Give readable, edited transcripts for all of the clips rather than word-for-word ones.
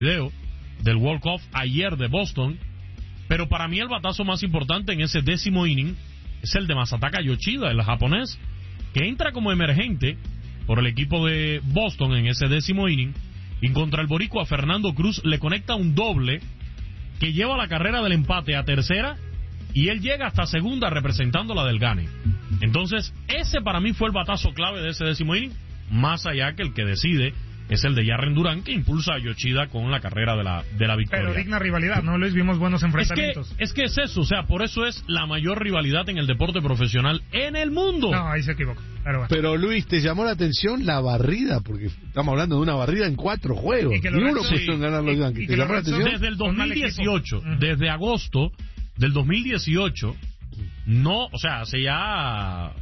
video del walk-off ayer de Boston, pero para mí el batazo más importante en ese 10º inning es el de Masataka Yoshida, el japonés, que entra como emergente por el equipo de Boston en ese 10º inning, y contra el boricua Fernando Cruz le conecta un doble que lleva la carrera del empate a tercera, y él llega hasta segunda representando la del gane. Entonces, ese para mí fue el batazo clave de ese 10º inning, más allá que el que decide es el de Jarren Duran, que impulsa a Yoshida con la carrera de la victoria. Pero digna rivalidad, ¿no, Luis? Vimos buenos enfrentamientos. Es que es eso, o sea, por eso es la mayor rivalidad en el deporte profesional en el mundo. No, ahí se equivocó. Pero Luis, ¿te llamó la atención la barrida? Porque estamos hablando de una barrida en 4 juegos. Y que Ni uno puso en ganar los Yankees. ¿Te llamó la atención? Desde el 2018, desde agosto del 2018, no, o sea, hace ya,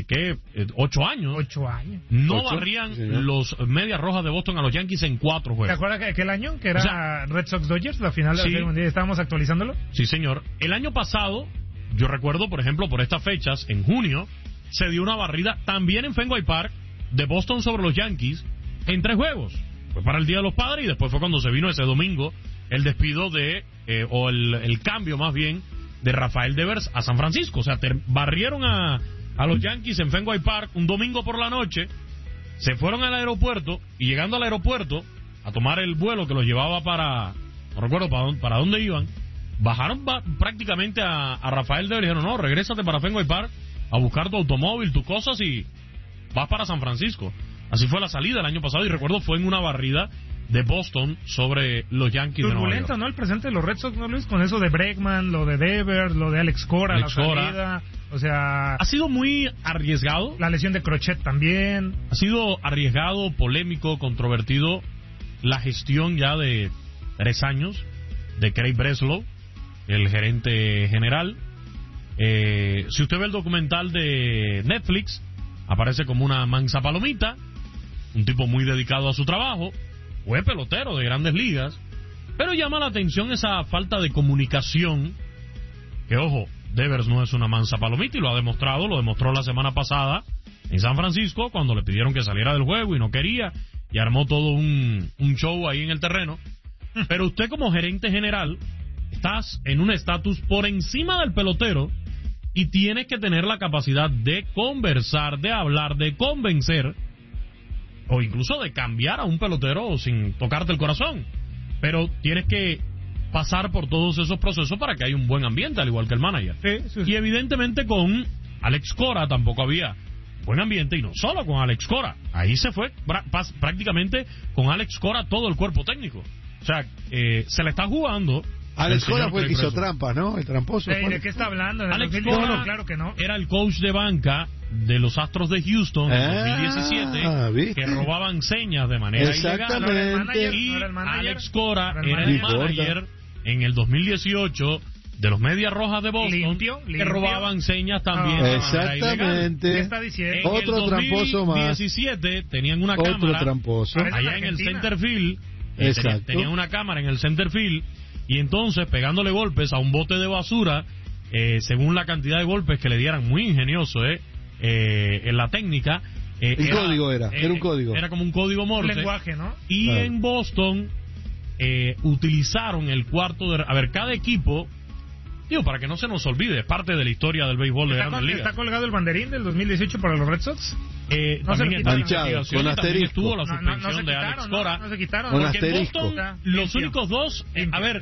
8 años. 8 años. No barrían los Medias Rojas de Boston a los Yankees en 4 juegos. ¿Te acuerdas que aquel año, que era Red Sox-Dodgers, la final de la Serie Mundial, estábamos actualizándolo? Sí, señor. El año pasado, yo recuerdo, por ejemplo, por estas fechas, en junio, se dio una barrida también en Fenway Park de Boston sobre los Yankees en 3 juegos. Fue para el Día de los Padres y después fue cuando se vino ese domingo el despido de, o el cambio más bien, de Rafael Devers a San Francisco. O sea, barrieron a los Yankees en Fenway Park un domingo por la noche, se fueron al aeropuerto y llegando al aeropuerto a tomar el vuelo que los llevaba no recuerdo para dónde iban, bajaron prácticamente a Rafael Devers y dijeron, no, regrésate para Fenway Park a buscar tu automóvil, tus cosas y vas para San Francisco. Así fue la salida el año pasado y recuerdo fue en una barrida de Boston sobre los Yankees de Nueva York. Turbulenta, ¿no? El presente de los Red Sox, ¿no, Luis? Con eso de Bregman, lo de Devers, lo de Alex Cora, la salida. O sea, ha sido muy arriesgado. La lesión de Crochet también. Ha sido arriesgado, polémico, controvertido la gestión ya de 3 años de Craig Breslow, el gerente general. Si usted ve el documental de Netflix, aparece como una mansa palomita, un tipo muy dedicado a su trabajo, fue pelotero de Grandes Ligas, pero llama la atención esa falta de comunicación, que ojo, Devers no es una mansa palomita y lo demostró la semana pasada en San Francisco cuando le pidieron que saliera del juego y no quería, y armó todo un show ahí en el terreno. Pero usted como gerente general estás en un estatus por encima del pelotero y tienes que tener la capacidad de conversar, de hablar, de convencer o incluso de cambiar a un pelotero sin tocarte el corazón. Pero tienes que pasar por todos esos procesos para que haya un buen ambiente, al igual que el manager. Sí. Y evidentemente con Alex Cora tampoco había buen ambiente, y no solo con Alex Cora. Ahí se fue prácticamente con Alex Cora todo el cuerpo técnico. O sea, se le está jugando. Alex Cora fue el que hizo trampas, ¿no? El tramposo. ¿De qué está hablando? Alex Cora, claro que no. Era el coach de banca de los Astros de Houston en 2017, que robaban señas de manera ilegal. Y Alex Cora era el manager en el 2018 de los Medias Rojas de Boston, que robaban señas también. Exactamente. ¿Qué está diciendo? Otro tramposo más. En el 2017 tenían una cámara allá en el center field. Tenían una cámara en el center field y entonces pegándole golpes a un bote de basura, según la cantidad de golpes que le dieran, muy ingenioso en la técnica. Código era un código. Era como un código Morse. Un lenguaje, ¿no? Y claro, en Boston utilizaron el cuarto de... A ver, cada equipo... Digo, para que no se nos olvide, es parte de la historia del béisbol de Grandes Ligas. ¿Está colgado el banderín del 2018 para los Red Sox? No se quitaron. Manchado, con asterisco. Estuvo la suspensión de Alex Cora. No se quitaron. Con porque asterisco. en Boston, los únicos dos... a ver,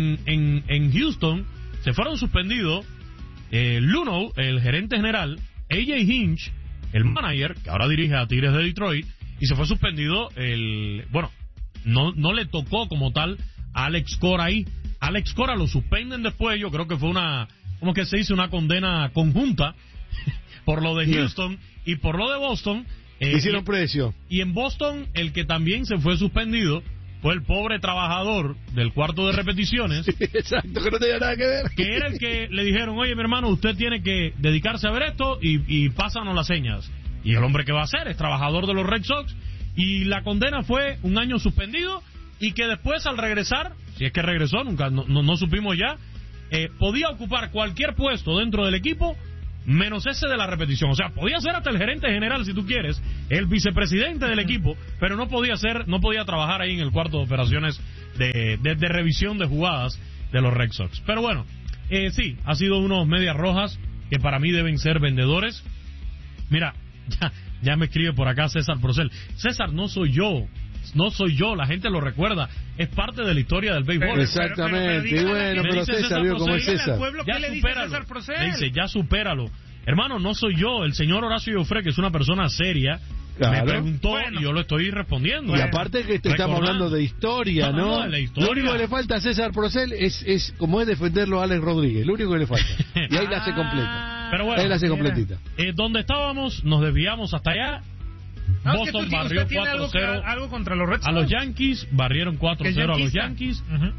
en Houston se fueron suspendidos Luhnow, el gerente general, A.J. Hinch, el manager, que ahora dirige a Tigres de Detroit, y se fue suspendido Bueno, no le tocó como tal a Alex Cora ahí. Alex Cora lo suspenden después, yo creo que fue ¿cómo que se dice? Una condena conjunta por lo de Houston y por lo de Boston. Hicieron precio. Y en Boston, el que también se fue suspendido fue el pobre trabajador del cuarto de repeticiones. Sí, exacto, que no tenía nada que ver. Que era el que le dijeron, oye, mi hermano, usted tiene que dedicarse a ver esto y pásanos las señas. Y el hombre que va a hacer es trabajador de los Red Sox. Y la condena fue 1 año suspendido y que después al regresar, si es que regresó, nunca no supimos ya, podía ocupar cualquier puesto dentro del equipo menos ese de la repetición. O sea, podía ser hasta el gerente general si tú quieres, el vicepresidente del equipo, pero no podía trabajar ahí en el cuarto de operaciones de revisión de jugadas de los Red Sox. Pero bueno, sí, ha sido unos medias rojas que para mí deben ser vendedores. Mira, ya me escribe por acá César Procel. César, no soy yo, la gente lo recuerda, es parte de la historia del béisbol. Exactamente, y bueno, pero César vio cómo es César. Ya le dice César Procel. Le dice, ya supéralo. Hermano, no soy yo, el señor Horacio Joffre, que es una persona seria, me preguntó y yo lo estoy respondiendo. Y aparte que estamos hablando de historia, ¿no? De la historia. Lo único que le falta a César Procel es como es defenderlo a Alex Rodríguez, lo único que le falta. Y ahí la hace completa. Pero bueno, ahí la hace completita. Donde estábamos, nos desviamos hasta allá. Boston barrió 4-0 algo contra los Red Sox. A los Yankees, barrieron 4-0 a los Yankees.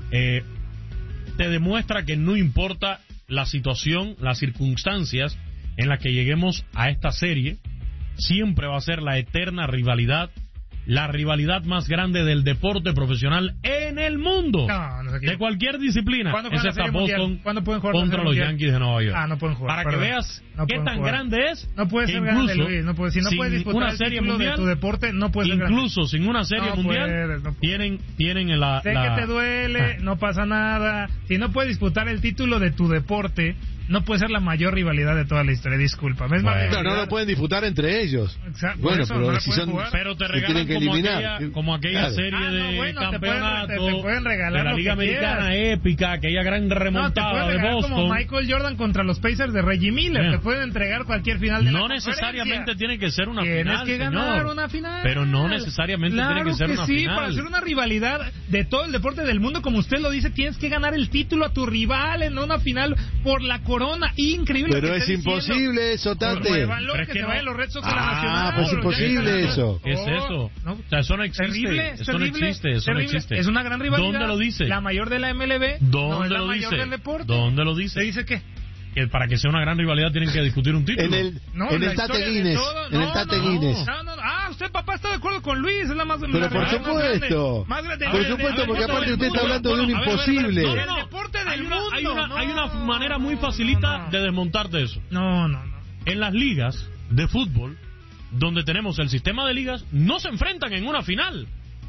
Te demuestra que no importa la situación, las circunstancias en las que lleguemos a esta serie, siempre va a ser la eterna rivalidad, la rivalidad más grande del deporte profesional en el mundo, de cualquier disciplina. Es esta Boston contra los Yankees de Nueva York. No pueden jugar. Para que veas qué tan grande es. No puede ser grande, Luis. No puede, si no puedes disputar una serie mundial de tu deporte, no puede ser grande. Incluso sin una serie mundial, tienen la... Sé que te duele, no pasa nada. Si no puedes disputar el título de tu deporte, no puede ser la mayor rivalidad de toda la historia, disculpa. No lo pueden disputar entre ellos. Exacto. Bueno, eso, pero no si son, pero te regalan como aquella serie de campeonato te pueden regalar de la Liga Americana épica, aquella gran remontada de Boston. Como Michael Jordan contra los Pacers de Reggie Miller. Te pueden entregar cualquier final de la conferencia. No necesariamente tiene que ser una final, Tienes que ganar una final. Pero no necesariamente tiene que ser una final. Para hacer una rivalidad de todo el deporte del mundo, como usted lo dice, tienes que ganar el título a tu rival en una final por la corona. Increíble. Pero es imposible eso, Tate. Pero es que se vayan los Red Sox a la Nacional. Pues imposible eso. ¿Qué es eso? O sea, eso no existe. Eso no existe. Es una gran rivalidad. ¿Dónde lo dice? La mayor de la MLB. ¿Dónde no es lo la dice? mayor del deporte. ¿Dónde lo dice? ¿Te dice qué? Que para que sea una gran rivalidad tienen que discutir un título. En el Tate Guinness. En el Tate Guinness. Usted, papá, está de acuerdo con Luis. Es la más grande. Pero por supuesto. Por supuesto, porque aparte usted está hablando de un imposible. El deporte del mundo. Hay una manera muy facilita de desmontarte eso. No. En las ligas de fútbol, donde tenemos el sistema de ligas, no se enfrentan en una final.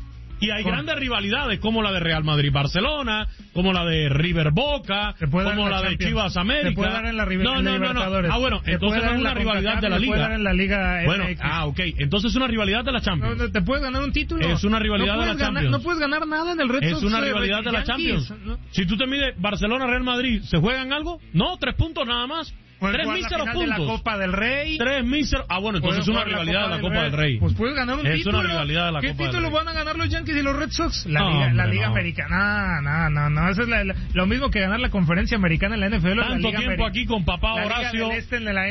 Y hay grandes rivalidades como la de Real Madrid-Barcelona, como la de River-Boca, como la de Chivas-América. Se puede dar en la Libertadores. Bueno, entonces no es una rivalidad de la Liga. Se puede dar en la Liga bueno, ok. Entonces es una rivalidad de la Champions. No, te puedes ganar un título. Es una rivalidad de la Champions. No puedes ganar nada en el Red Sox. Es una rivalidad de la Champions. Si tú te mides Barcelona-Real Madrid, ¿se juegan algo? No, 3 puntos nada más. 3 míseros puntos. De la Copa del Rey. 3 míseros. Bueno, entonces es una rivalidad de la Copa del Rey. Pues puedes ganar un título. Es una rivalidad de la Copa del Rey. ¿Qué título van a ganar los Yankees y los Red Sox? La Liga Americana. No. Eso es lo mismo que ganar la Conferencia Americana en la NFL. Tanto tiempo aquí con papá Horacio. Es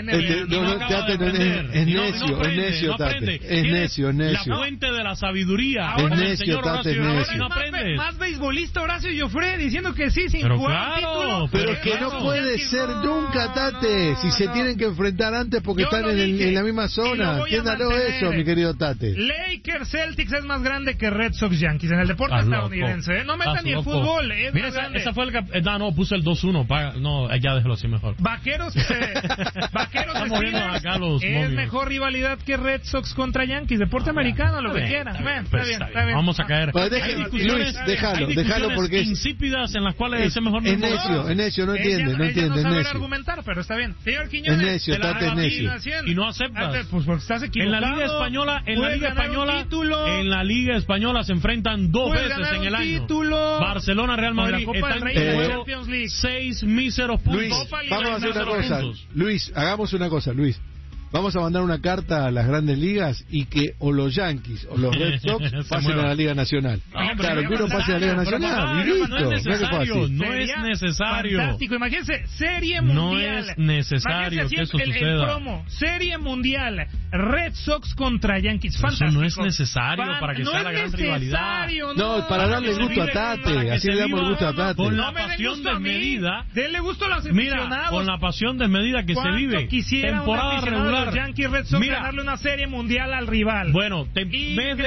necio, Tate. Es necio. La fuente de la sabiduría. Es necio, Tate, es necio. No aprendes. Más beisbolista Horacio Joffre diciendo que sí, sin jugar un título. Pero es que no puede ser nunca, Tate. Si se tienen que enfrentar antes porque están en la misma zona. Entiéndalo eso, mi querido Tate. Lakers Celtics es más grande que Red Sox Yankees en el deporte estadounidense. No metan ni el fútbol. Mira, esa fue puse el 2-1. No, ya déjalo así mejor. Vaqueros acá los es mejor rivalidad que Red Sox contra Yankees. Deporte americano, lo que quieran. Está bien. Vamos a caer. Luis, déjalo porque es insípidas en las cuales es mejor. Es necio, no entiende. No sabe argumentar, pero está bien. Señor Quiñones, es necio, Tate es necio. Y no aceptas. Pues porque estás equivocado. En la Liga Española se enfrentan 2 veces en el año. Barcelona, Real Madrid están en juego 6 míseros puntos. Luis, vamos a hacer una cosa. Luis, hagamos una cosa, Luis. Vamos a mandar una carta a las grandes ligas y que o los Yankees o los Red Sox pasen a la Liga Nacional. Claro, que uno pase a la Liga Nacional y listo. No es necesario. Fantástico, imagínense, Serie Mundial. No es necesario que eso suceda. El promo, Serie Mundial, Red Sox contra Yankees. Fantástico. Eso no es necesario para que sea la gran rivalidad. No, para darle gusto a Tate. Así le damos gusto a Tate. Con la pasión desmedida. Denle gusto a los aficionados. Con la pasión desmedida que se vive. Temporada regular. Yankees Red Sox ganarle una serie mundial al rival. Bueno, mes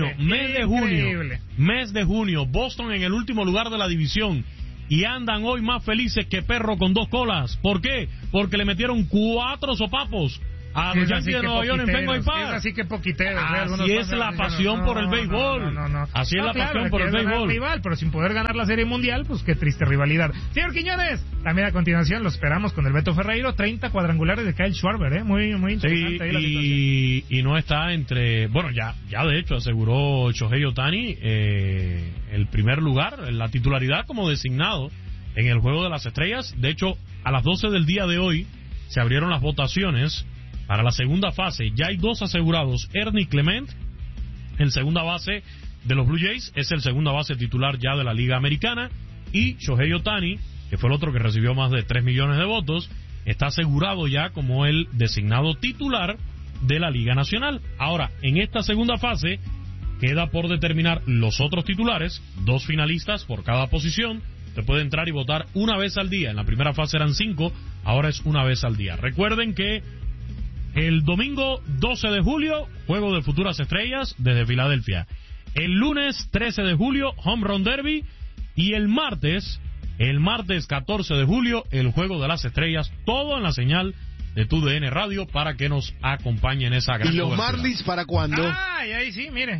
de junio, Boston en el último lugar de la división y andan hoy más felices que perro con 2 colas. ¿Por qué? Porque le metieron 4 sopapos a los Yankees de Nueva York en Fenway Park. Es así que poquiteros. Así es la pasión por el béisbol. Así es la pasión por el béisbol. Rival, pero sin poder ganar la Serie Mundial, pues qué triste rivalidad. Señor Quiñones, también a continuación lo esperamos con el Beto Ferreiro, 30 cuadrangulares de Kyle Schwarber, muy interesante. Sí, ahí la situación. y no está entre, bueno, ya de hecho aseguró Shohei Ohtani el primer lugar, la titularidad como designado en el Juego de las Estrellas. De hecho, a las 12 del día de hoy se abrieron las votaciones para la segunda fase. Ya hay 2 asegurados. Ernie Clement, el segunda base de los Blue Jays, es el segunda base titular ya de la Liga Americana, y Shohei Ohtani, que fue el otro que recibió más de 3 millones de votos, está asegurado ya como el designado titular de la Liga Nacional. Ahora, en esta segunda fase queda por determinar los otros titulares, 2 finalistas por cada posición. Se puede entrar y votar una vez al día. En la primera fase eran 5, ahora es una vez al día. Recuerden que el domingo 12 de julio, Juego de Futuras Estrellas desde Filadelfia. El lunes 13 de julio, Home Run Derby. Y el martes 14 de julio, el Juego de las Estrellas. Todo en la señal de TUDN Radio para que nos acompañen en esa gran ¿Y los cobertura. Marlins para cuándo? Y ahí sí, mire.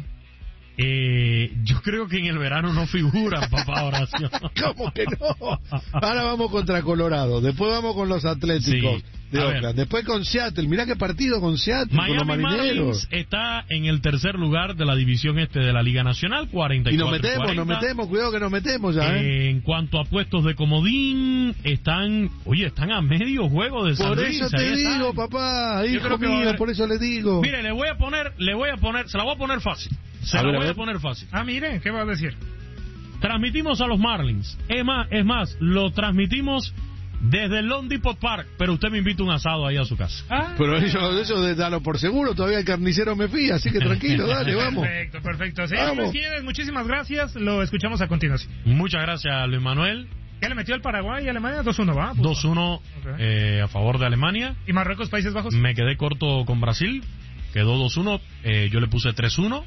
Yo creo que en el verano no figuran, papá Horacio. ¿Cómo que no? Ahora vamos contra Colorado, después vamos con los Atléticos de Oakland, después con Seattle. Mirá qué partido con Seattle, Miami con los Marineros. Marlins está en el tercer lugar de la división este de la Liga Nacional, 44 y nos metemos, cuidado que nos metemos ya, En cuanto a puestos de comodín, están a medio juego de San Por Luis. eso te digo, papá, hijo mío, por eso le digo. Mire, se la voy a poner fácil. Se la voy a poner fácil. Mire, ¿qué va a decir? Transmitimos a los Marlins. Es más, lo transmitimos desde el Lone Depot Park, pero usted me invita a un asado ahí a su casa. Pero eso de darlo por seguro, todavía el carnicero me fía, así que tranquilo, dale, vamos. Perfecto. Señor Quiñones, muchísimas gracias, lo escuchamos a continuación. Muchas gracias, Luis Manuel. ¿Ya le metió al Paraguay y Alemania? 2-1, ¿va? 2-1 okay. A favor de Alemania. ¿Y Marruecos, Países Bajos? Me quedé corto con Brasil, quedó 2-1, yo le puse 3-1.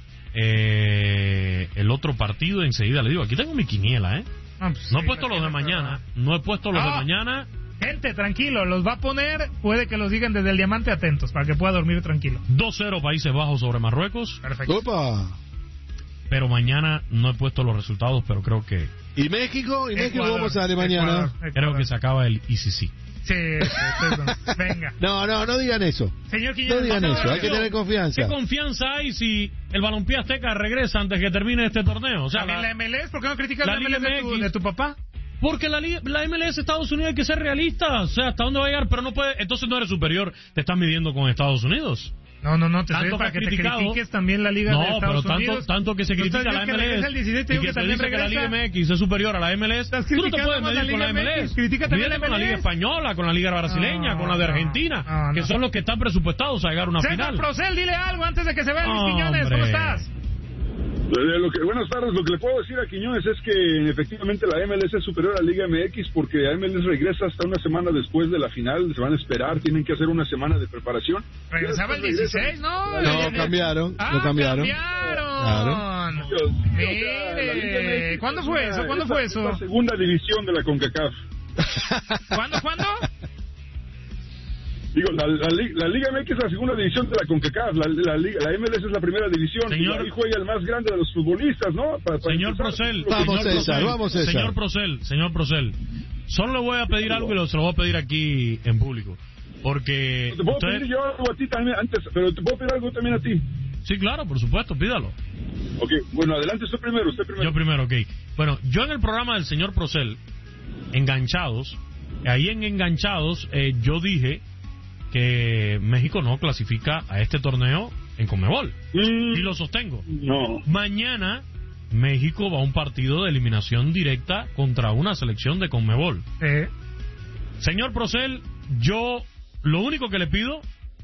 El otro partido enseguida le digo, aquí tengo mi quiniela, no he puesto los de mañana, de mañana. Gente, tranquilo, los va a poner, puede que los digan desde el diamante, atentos, para que pueda dormir tranquilo. 2-0 Países Bajos sobre Marruecos. Perfecto. ¡Opa! Pero mañana no he puesto los resultados, pero creo que... ¿Y México? Vamos a darle mañana. Ecuador. Creo que se acaba el ICC. Sí, venga. No digan eso. Señor Quiñones, no digan eso, hay que tener confianza. ¿Qué confianza hay si el Balompié Azteca regresa antes que termine este torneo? O sea, la MLS, ¿por qué no criticas la MLS de tu papá? Porque la MLS Estados Unidos hay que ser realista, o sea, ¿hasta dónde va a llegar? Pero no puede, entonces no eres superior, te estás midiendo con Estados Unidos. No, te estoy para que te critiques también la Liga de Estados Unidos. Tanto que se critica la MLS y que te dice que la Liga MX es superior a la MLS. Tú no te puedes medir con la MLS. Critica también con la Liga Española, con la Liga Brasileña, con la de Argentina, que son los que están presupuestados a llegar a una final. César Procel, dile algo antes de que se vea Luis Quiñones. ¿Cómo estás? Buenas tardes, lo que le puedo decir a Quiñones es que efectivamente la MLS es superior a la Liga MX porque la MLS regresa hasta una semana después de la final, se van a esperar, tienen que hacer una semana de preparación. Regresaba el 16, ¿no? No, cambiaron. Cambiaron. Claro. Mire, ¿cuándo fue eso? La segunda división de la CONCACAF. ¿Cuándo? Digo, la Liga MX es la segunda división de la CONCACAF, la MLS es la primera división, y ahí juega el más grande de los futbolistas, ¿no? Señor Procel, vamos César. Señor Procel, solo le voy a pedir algo y se lo voy a pedir aquí en público, porque... Te puedo pedir yo algo a ti también antes, pero te puedo pedir algo también a ti. Sí, claro, por supuesto, pídalo. Ok, bueno, adelante, usted primero. Yo primero, ok. Bueno, yo en el programa del señor Procel, Enganchados, ahí en Enganchados, yo dije que México no clasifica a este torneo en Conmebol. Y lo sostengo. No. Mañana México va a un partido de eliminación directa contra una selección de Conmebol. Señor Procel, yo lo único que le pido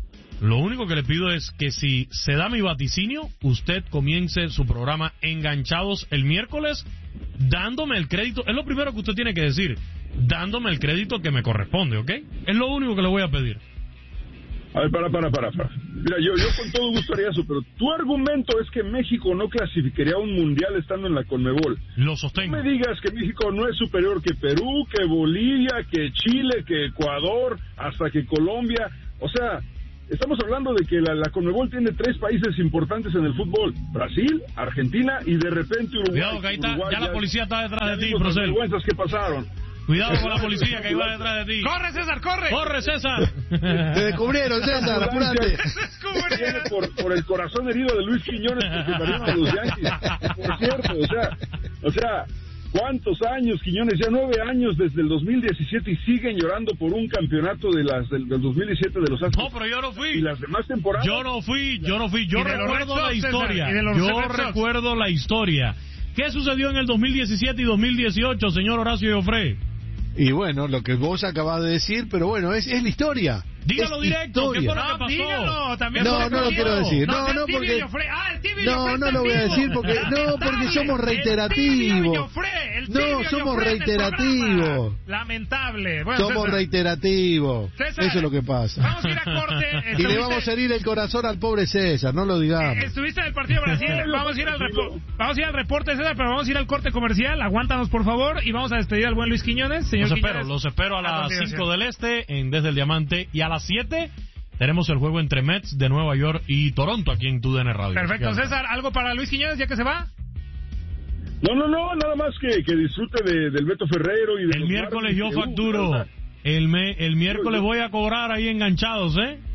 es que si se da mi vaticinio, usted comience su programa Enganchados el miércoles dándome el crédito. Es lo primero que usted tiene que decir, dándome el crédito que me corresponde, ¿ok? Es lo único que le voy a pedir. A ver, para. Mira, yo con todo gusto haría eso, pero tu argumento es que México no clasificaría a un mundial estando en la Conmebol. Lo sostengo. No me digas que México no es superior que Perú, que Bolivia, que Chile, que Ecuador, hasta que Colombia. O sea, estamos hablando de que la Conmebol tiene 3 países importantes en el fútbol: Brasil, Argentina y de repente Uruguay. Cuidado, que ahí está, Uruguay, ya la policía está detrás de ti, las Procel. vergüenzas que pasaron. Cuidado con la policía que iba detrás de ti. ¡Corre, César, corre! ¡Corre, César! Te descubrieron, César, apurate. Viene por el corazón herido de Luis Quiñones porque perdieron a los Yankees. Por cierto, o sea, ¿cuántos años, Quiñones? Ya 9 años desde el 2017 y siguen llorando por un campeonato del 2017 de los Astros. No, pero yo no fui. Y las demás temporadas. Yo no fui. Yo recuerdo la historia. Yo recuerdo la historia. ¿Qué sucedió en el 2017 y 2018, señor Horacio Joffre? Y bueno, lo que vos acabás de decir, pero bueno, es la historia. Dígalo es directo, ¿qué fue historia. lo que pasó? Dígalo, también No lo quiero decir. No, porque no lo voy a decir porque somos reiterativos. No, somos reiterativos. Lamentable. Bueno, somos César, reiterativos. César, eso es lo que pasa. Vamos a ir a corte. Y le vamos a herir el corazón al pobre César, no lo digamos. Estuviste en el partido de Brasil. Vamos a ir al reporte, César, pero vamos a ir al corte comercial. Aguántanos, por favor, y vamos a despedir al buen Luis Quiñones. Señor Los espero a las 5 del Este Desde el Diamante, y a las 7 tenemos el juego entre Mets de Nueva York y Toronto aquí en TUDN Radio. Perfecto, César, ¿algo para Luis Quiñones ya que se va? No, nada más que disfrute del Beto Ferrero y de el miércoles yo facturo. El miércoles voy a cobrar ahí enganchados,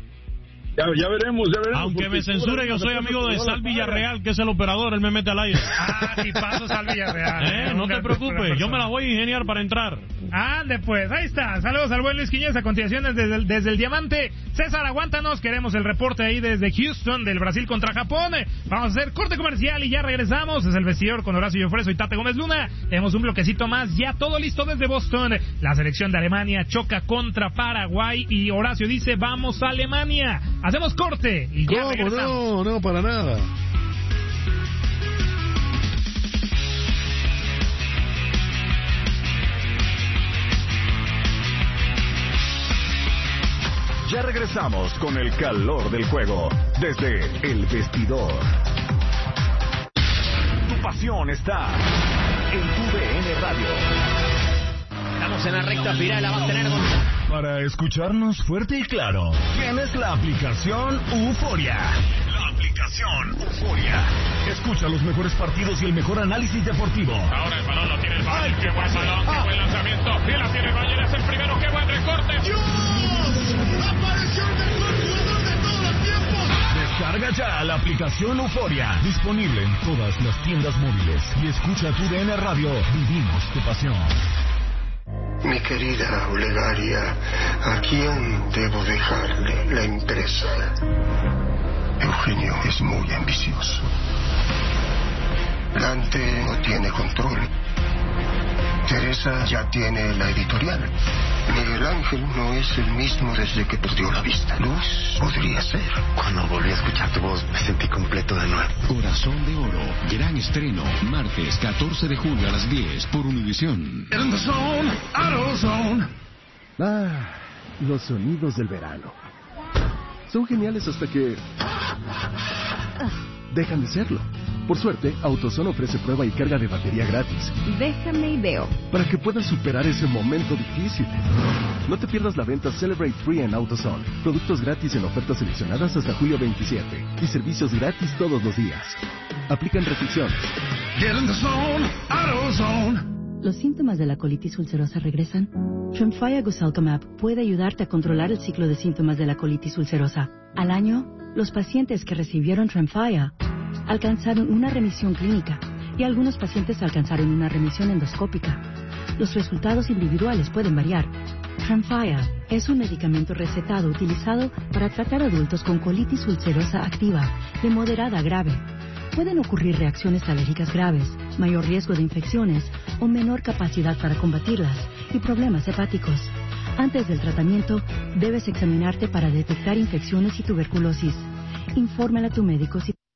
Ya veremos. Aunque me censure, yo soy amigo de Sal Villarreal, que es el operador, él me mete al aire. Tipazo Sal Villarreal. No te preocupes, yo me la voy a ingeniar para entrar. Ande pues, ahí está. Saludos al buen Luis Quiñones. A continuación desde el Diamante. César, aguántanos, queremos el reporte ahí desde Houston, del Brasil contra Japón. Vamos a hacer corte comercial y ya regresamos. Es el vestidor con Horacio Joffre, soy Tate Gómez Luna. Tenemos un bloquecito más, ya todo listo desde Boston. La selección de Alemania choca contra Paraguay y Horacio dice, vamos a Alemania. Hacemos corte y ya regresamos. No, para nada. Ya regresamos con el calor del juego desde el vestidor. Tu pasión está en TUDN Radio. Estamos en la recta final, la va a tener Para escucharnos fuerte y claro, tienes la aplicación Euforia. La aplicación Euforia. Escucha los mejores partidos y el mejor análisis deportivo. Ahora el balón lo tiene el Bayern. Qué buen balón, qué buen lanzamiento. Y la tiene el Bayern, es el primero. Qué buen recorte. ¡Dios! ¡Apareció el mejor jugador de todos los tiempos! Descarga ya la aplicación Euforia. Disponible en todas las tiendas móviles. Y escucha TUDN Radio. Vivimos tu pasión. Mi querida Olegaria, ¿a quién debo dejarle la empresa? Eugenio es muy ambicioso. Dante no tiene control. Teresa ya tiene la editorial. Miguel Ángel no es el mismo desde que perdió la vista. Luz podría ser. Cuando volví a escuchar tu voz, me sentí completo de nuevo. Corazón de Oro, gran estreno, martes 14 de julio a las 10 por Univisión. Los sonidos del verano. Son geniales hasta que dejan de serlo. Por suerte, AutoZone ofrece prueba y carga de batería gratis. Déjame y veo. Para que puedas superar ese momento difícil. No te pierdas la venta Celebrate Free en AutoZone. Productos gratis en ofertas seleccionadas hasta julio 27. Y servicios gratis todos los días. Aplican restricciones. Get in the zone, AutoZone. ¿Los síntomas de la colitis ulcerosa regresan? Tremfya Gosalcamab puede ayudarte a controlar el ciclo de síntomas de la colitis ulcerosa. Al año, los pacientes que recibieron Tremfya alcanzaron una remisión clínica y algunos pacientes alcanzaron una remisión endoscópica. Los resultados individuales pueden variar. Tremfya es un medicamento recetado utilizado para tratar adultos con colitis ulcerosa activa de moderada a grave. Pueden ocurrir reacciones alérgicas graves, mayor riesgo de infecciones o menor capacidad para combatirlas y problemas hepáticos. Antes del tratamiento, debes examinarte para detectar infecciones y tuberculosis. Infórmale a tu médico si...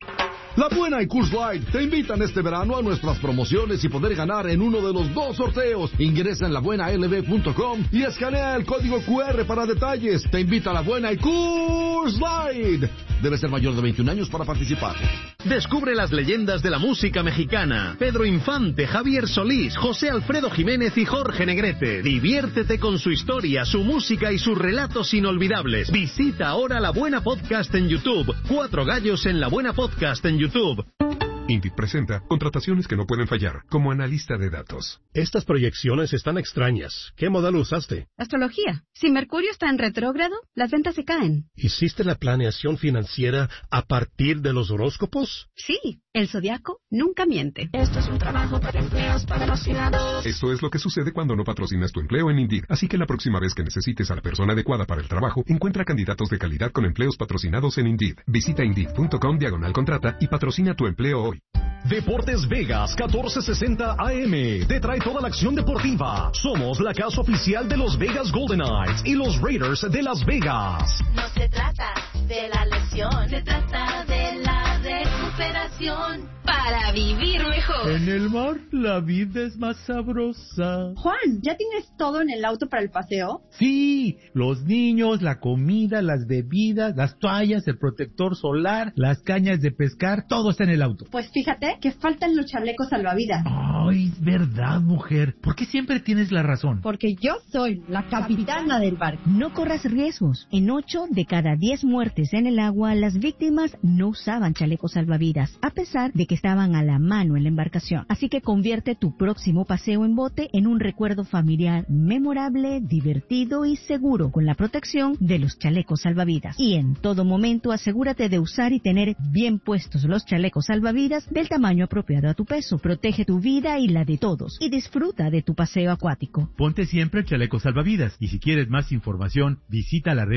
La Buena y Coors Light te invitan este verano a nuestras promociones y poder ganar en uno de los 2 sorteos. Ingresa en labuenalb.com y escanea el código QR para detalles. Te invita a La Buena y Coors Light. Debe ser mayor de 21 años para participar. Descubre las leyendas de la música mexicana. Pedro Infante, Javier Solís, José Alfredo Jiménez y Jorge Negrete. Diviértete con su historia, su música y sus relatos inolvidables. Visita ahora La Buena Podcast en YouTube. 4 gallos en La Buena Podcast en YouTube. Indeed presenta contrataciones que no pueden fallar, como analista de datos. Estas proyecciones están extrañas. ¿Qué modelo usaste? Astrología. Si Mercurio está en retrógrado, las ventas se caen. ¿Hiciste la planeación financiera a partir de los horóscopos? Sí, el zodiaco nunca miente. Esto es un trabajo para empleos patrocinados. Esto es lo que sucede cuando no patrocinas tu empleo en Indeed. Así que la próxima vez que necesites a la persona adecuada para el trabajo, encuentra candidatos de calidad con empleos patrocinados en Indeed. Visita Indeed.com/contrata y patrocina tu empleo hoy. Deportes Vegas 1460 AM te trae toda la acción deportiva. Somos la casa oficial de los Vegas Golden Knights y los Raiders de Las Vegas. No se trata de la lesión, se trata de la recuperación para vivir mejor. En el mar la vida es más sabrosa. Juan, ¿ya tienes todo en el auto para el paseo? Sí, los niños, la comida, las bebidas, las toallas, el protector solar, las cañas de pescar, todo está en el auto. Pues fíjate que faltan los chalecos salvavidas. Ay, es verdad, mujer. ¿Por qué siempre tienes la razón? Porque yo soy la capitana del barco. No corras riesgos. En 8 de cada 10 muertes en el agua, las víctimas no usaban chalecos salvavidas, a pesar de que estaban a la mano en la embarcación. Así que convierte tu próximo paseo en bote en un recuerdo familiar memorable, divertido y seguro, con la protección de los chalecos salvavidas. Y en todo momento asegúrate de usar y tener bien puestos los chalecos salvavidas del tamaño apropiado a tu peso. Protege tu vida y la de todos y disfruta de tu paseo acuático. Ponte siempre el chaleco salvavidas y si quieres más información, visita la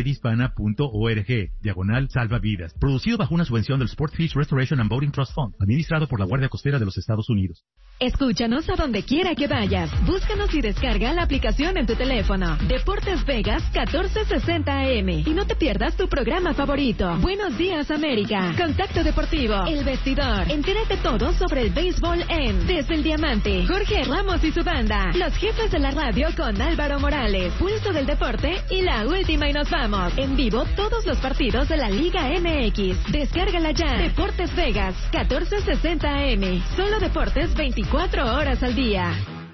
redhispana.org/salvavidas. Producido bajo una subvención del Sportfish Restoration and Boating Trust Fund, administrado por la Guardia Costera de los Estados Unidos. Escúchanos a donde quiera que vayas. Búscanos y descarga la aplicación en tu teléfono. Deportes Vegas 1460 AM. Y no te pierdas tu programa favorito. Buenos días, América. Contacto Deportivo. El Vestidor. Entérate todo sobre el béisbol en Desde el Diamante. Jorge Ramos y su banda. Los jefes de la radio con Álvaro Morales. Pulso del deporte y la última y nos vamos. En vivo todos los partidos de la Liga MX. Descárgala ya. Deportes Vegas 1460 AM. Solo deportes 24 horas al día.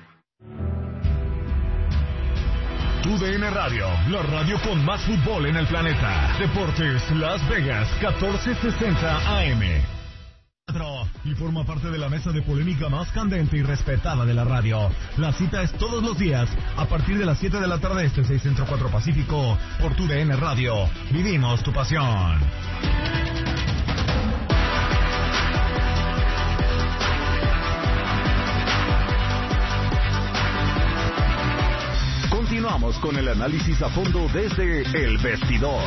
TUDN Radio, la radio con más fútbol en el planeta. Deportes Las Vegas 1460 AM. Y forma parte de la mesa de polémica más candente y respetada de la radio. La cita es todos los días a partir de las 7 de la tarde este 6 Centro 4 Pacífico por TUDN Radio. Vivimos tu pasión. Continuamos con el análisis a fondo desde El Vestidor.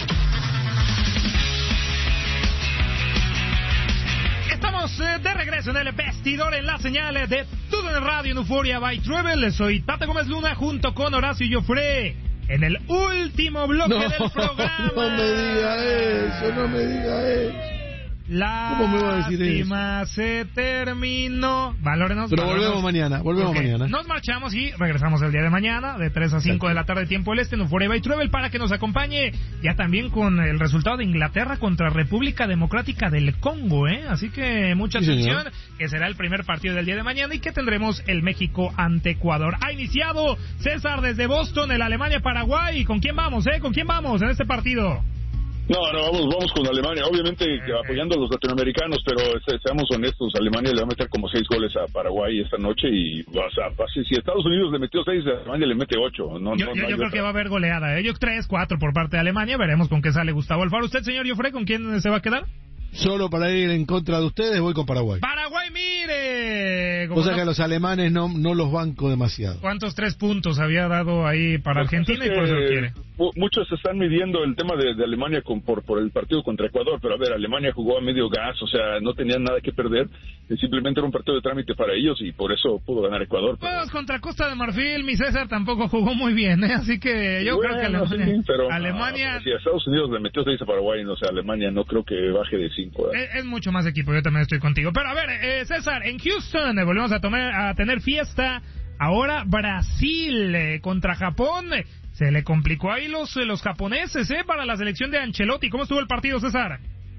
Estamos de regreso en El Vestidor en las señales de TUDN Radio en Euphoria by Travel. Soy Tata Gómez Luna junto con Horacio Joffre en el último bloque del programa. No me diga eso, no me diga eso. ¿Cómo me va a decir eso? Se terminó. Valórenos. Pero volvemos mañana, mañana. Nos marchamos y regresamos el día de mañana, de 3 a 5 de la tarde, tiempo del este, en Euphoria by Travel, para que nos acompañe ya también con el resultado de Inglaterra contra República Democrática del Congo, ¿eh? Así que mucha atención, que será el primer partido del día de mañana y que tendremos el México ante Ecuador. Ha iniciado César desde Boston, el Alemania-Paraguay. ¿Con quién vamos, ¿Con quién vamos en este partido? No, vamos con Alemania, obviamente apoyando a los latinoamericanos, pero seamos honestos, Alemania le va a meter como 6 goles a Paraguay esta noche y, o sea, si Estados Unidos le metió 6, Alemania le mete 8. Yo creo que va a haber goleada, Yo 3-4 por parte de Alemania, veremos con qué sale Gustavo Alfaro. ¿Usted, señor Joffre, con quién se va a quedar? Solo para ir en contra de ustedes voy con Paraguay. ¡Paraguay, mire! O sea que a los alemanes no los banco demasiado. ¿Cuántos 3 puntos había dado ahí para Argentina y por eso lo quiere? muchos están midiendo el tema de Alemania por el partido contra Ecuador, pero a ver, Alemania jugó a medio gas, o sea, no tenían nada que perder, simplemente era un partido de trámite para ellos y por eso pudo ganar Ecuador. Pues contra Costa de Marfil, mi César tampoco jugó muy bien, así que yo creo que Alemania... Si a Estados Unidos le metió 6 a Paraguay, o sea, Alemania no creo que baje de 5. Es mucho más equipo, yo también estoy contigo. Pero a ver, César, en Houston volvemos a tener fiesta. Ahora Brasil contra Japón. Se le complicó ahí los japoneses, para la selección de Ancelotti. ¿Cómo estuvo el partido, César?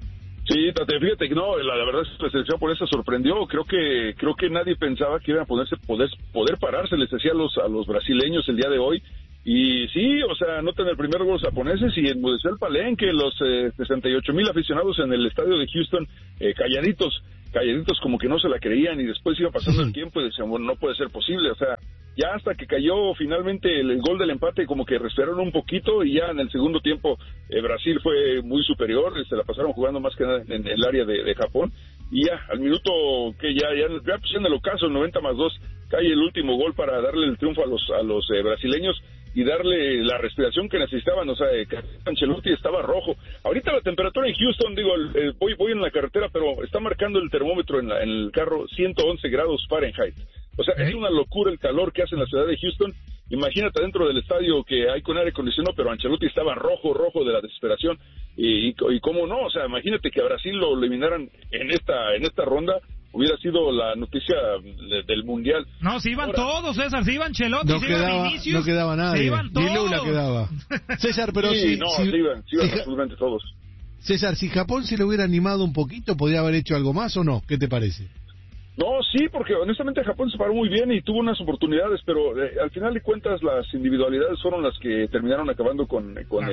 Sí, fíjate que no, la verdad es que la selección por eso sorprendió. Creo que nadie pensaba que iban a poder pararse, les decía a los brasileños el día de hoy. Y sí, o sea, anotan el primer gol los japoneses y enmudeció el palenque, los 68,000 aficionados en el estadio de Houston, calladitos como que no se la creían, y después iba pasando el tiempo y decían, bueno, no puede ser posible, o sea, ya hasta que cayó finalmente el gol del empate, como que respiraron un poquito, y ya en el segundo tiempo Brasil fue muy superior, se la pasaron jugando más que nada en el área de Japón, y ya al minuto que ya pues en el ocaso, el 90+2, cae el último gol para darle el triunfo a los brasileños y darle la respiración que necesitaban. O sea, Ancelotti estaba rojo. Ahorita la temperatura en Houston, voy en la carretera, pero está marcando el termómetro en el carro 111 grados Fahrenheit. O sea, es una locura el calor que hace en la ciudad de Houston. Imagínate dentro del estadio que hay con aire acondicionado, pero Ancelotti estaba rojo de la desesperación. Y cómo no, o sea, imagínate que a Brasil lo eliminaran en esta ronda. Hubiera sido la noticia del Mundial. No, se iban todos, César, se iban Ancelotti, se iban Vinicius. No quedaba nadie, se iban todos. Ni Lula quedaba. César, pero se iban absolutamente todos. César, si Japón se le hubiera animado un poquito, ¿podría haber hecho algo más o no? ¿Qué te parece? No, sí, porque honestamente Japón se paró muy bien y tuvo unas oportunidades, pero al final de cuentas las individualidades fueron las que terminaron acabando con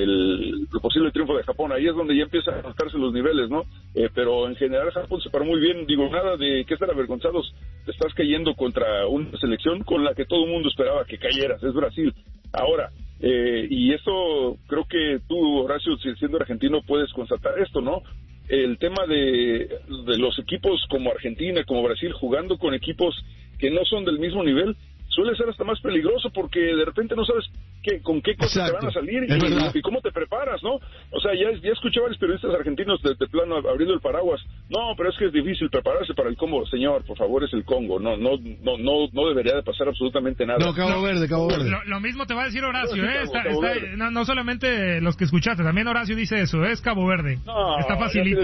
el posible triunfo de Japón. Ahí es donde ya empiezan a notarse los niveles, ¿no? Pero en general Japón se paró muy bien. Digo, nada de que estar avergonzados. Te estás cayendo contra una selección con la que todo el mundo esperaba que cayeras. Es Brasil. Ahora, y esto creo que tú, Horacio, siendo argentino, puedes constatar esto, ¿no? El tema de los equipos como Argentina, como Brasil, jugando con equipos que no son del mismo nivel, suele ser hasta más peligroso porque de repente no sabes con qué cosas te van a salir y cómo te preparas, ¿no? O sea, ya escuché a varios periodistas argentinos de plano abriendo el paraguas. No, pero es que es difícil prepararse para el Congo. Señor, por favor, es el Congo. No debería de pasar absolutamente nada. No, Cabo Verde. Lo mismo te va a decir Horacio, no solamente los que escuchaste, también Horacio dice eso, es Cabo Verde. Está facilito.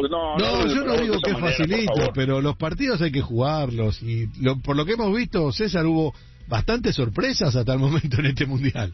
Yo no digo que es facilito, pero los partidos hay que jugarlos y por lo que hemos visto, César, hubo bastantes sorpresas hasta el momento en este mundial.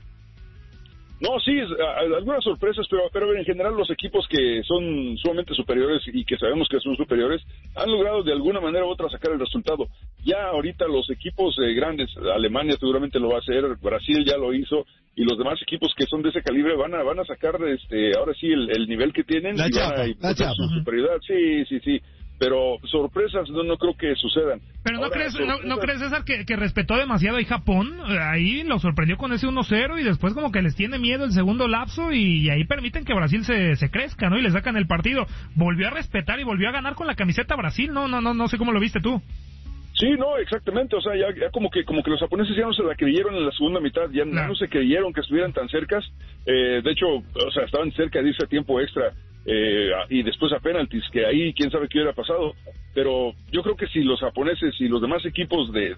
No, sí, algunas sorpresas, pero en general los equipos que son sumamente superiores y que sabemos que son superiores han logrado de alguna manera u otra sacar el resultado. Ya ahorita los equipos grandes, Alemania seguramente lo va a hacer, Brasil ya lo hizo, y los demás equipos que son de ese calibre van a sacar ahora sí el nivel que tienen la chapa. Su superioridad. Sí. Pero sorpresas no creo que sucedan. Pero ¿no crees, César, que respetó demasiado ahí Japón? Ahí lo sorprendió con ese 1-0 y después como que les tiene miedo el segundo lapso y ahí permiten que Brasil se crezca, ¿no? Y le sacan el partido. Volvió a respetar y volvió a ganar con la camiseta Brasil, no sé cómo lo viste tú. Sí, no, exactamente, o sea, ya como que los japoneses ya no se la creyeron en la segunda mitad, ya no se creyeron que estuvieran tan cercas, de hecho, o sea, estaban cerca de ese tiempo extra, y después a penaltis, que ahí quién sabe qué hubiera pasado, pero yo creo que si los japoneses y los demás equipos de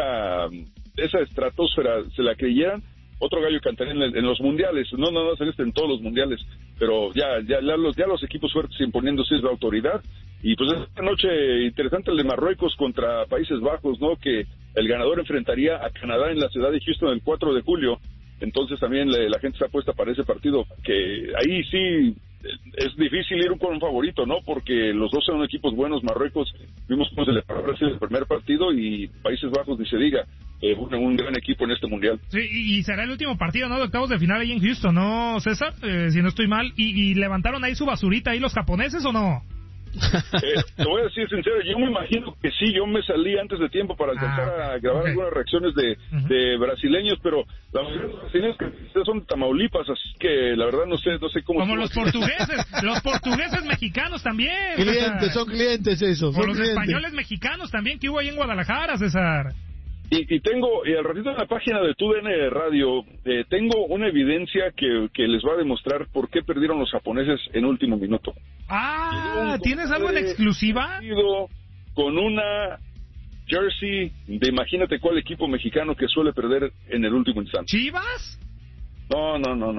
esa estratosfera se la creyeran, otro gallo cantaría en los mundiales, no en todos los mundiales, pero ya los equipos fuertes imponiéndose es la autoridad. Y pues esta noche interesante el de Marruecos contra Países Bajos, ¿no? Que el ganador enfrentaría a Canadá en la ciudad de Houston el 4 de julio. Entonces también la gente está puesta para ese partido, que ahí sí es difícil ir con un favorito, ¿no? Porque los dos son equipos buenos. Marruecos, vimos cómo se le paró el primer partido, y Países Bajos ni se diga, un gran equipo en este mundial. Sí, y será el último partido, ¿no? De octavos de final ahí en Houston, ¿no, César? Si no estoy mal. ¿Y levantaron ahí su basurita ahí los japoneses o no? Te voy a decir sincero, yo me imagino que sí, yo me salí antes de tiempo para alcanzar a grabar algunas reacciones de brasileños, pero la mayoría de los brasileños que son de Tamaulipas, así que la verdad no sé cómo. Como los portugueses mexicanos también. Son clientes esos. O los españoles mexicanos también que hubo ahí en Guadalajara, César. Y tengo, al ratito en la página de TUDN Radio, tengo una evidencia que les va a demostrar por qué perdieron los japoneses en último minuto. ¿Tienes algo en exclusiva? Con una jersey de imagínate cuál equipo mexicano que suele perder en el último instante. ¿Chivas? No.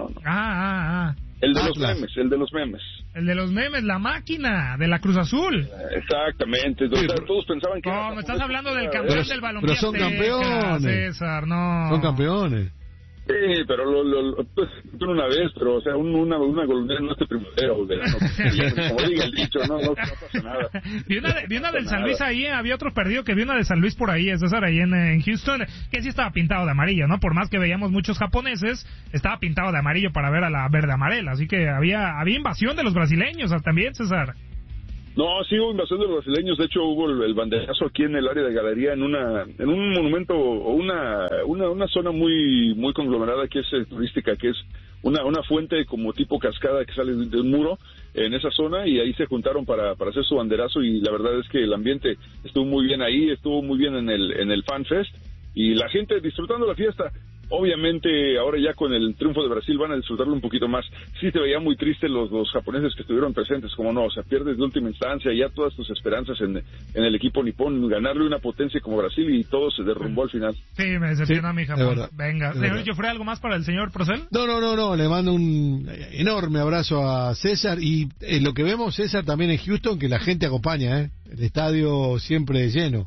El de los memes. El de los memes, la máquina de la Cruz Azul. Exactamente. Todos pensaban que... No, me estás hablando del campeón del balompié. Pero son campeones. César, no. Son campeones. Sí, pero pues, una vez, pero o sea, una golondrina no es primavera, como diga el dicho, no pasa nada. Vi una del San Luis ahí, había otro perdido que vi una de San Luis por ahí, César, ahí en Houston, que sí estaba pintado de amarillo, ¿no? Por más que veíamos muchos japoneses, estaba pintado de amarillo para ver a la verde amarela, así que había invasión de los brasileños también, César. No, sí hubo invasión de los brasileños. De hecho hubo el banderazo aquí en el área de galería, en un monumento o una zona muy conglomerada que es turística, que es una fuente como tipo cascada que sale de un muro en esa zona, y ahí se juntaron para hacer su banderazo, y la verdad es que el ambiente estuvo muy bien ahí, estuvo muy bien en el Fan Fest, y la gente disfrutando la fiesta. Obviamente, ahora ya con el triunfo de Brasil van a disfrutarlo un poquito más. Sí te veía muy triste los japoneses que estuvieron presentes, como no, o sea, pierdes de última instancia ya todas tus esperanzas en el equipo nipón, ganarle una potencia como Brasil, y todo se derrumbó al final. Sí, me decepcionó mi Japón. Venga, señor Joffre, ¿algo más para el señor Procel? No, le mando un enorme abrazo a César, y lo que vemos, César, también en Houston, que la gente acompaña, el estadio siempre lleno.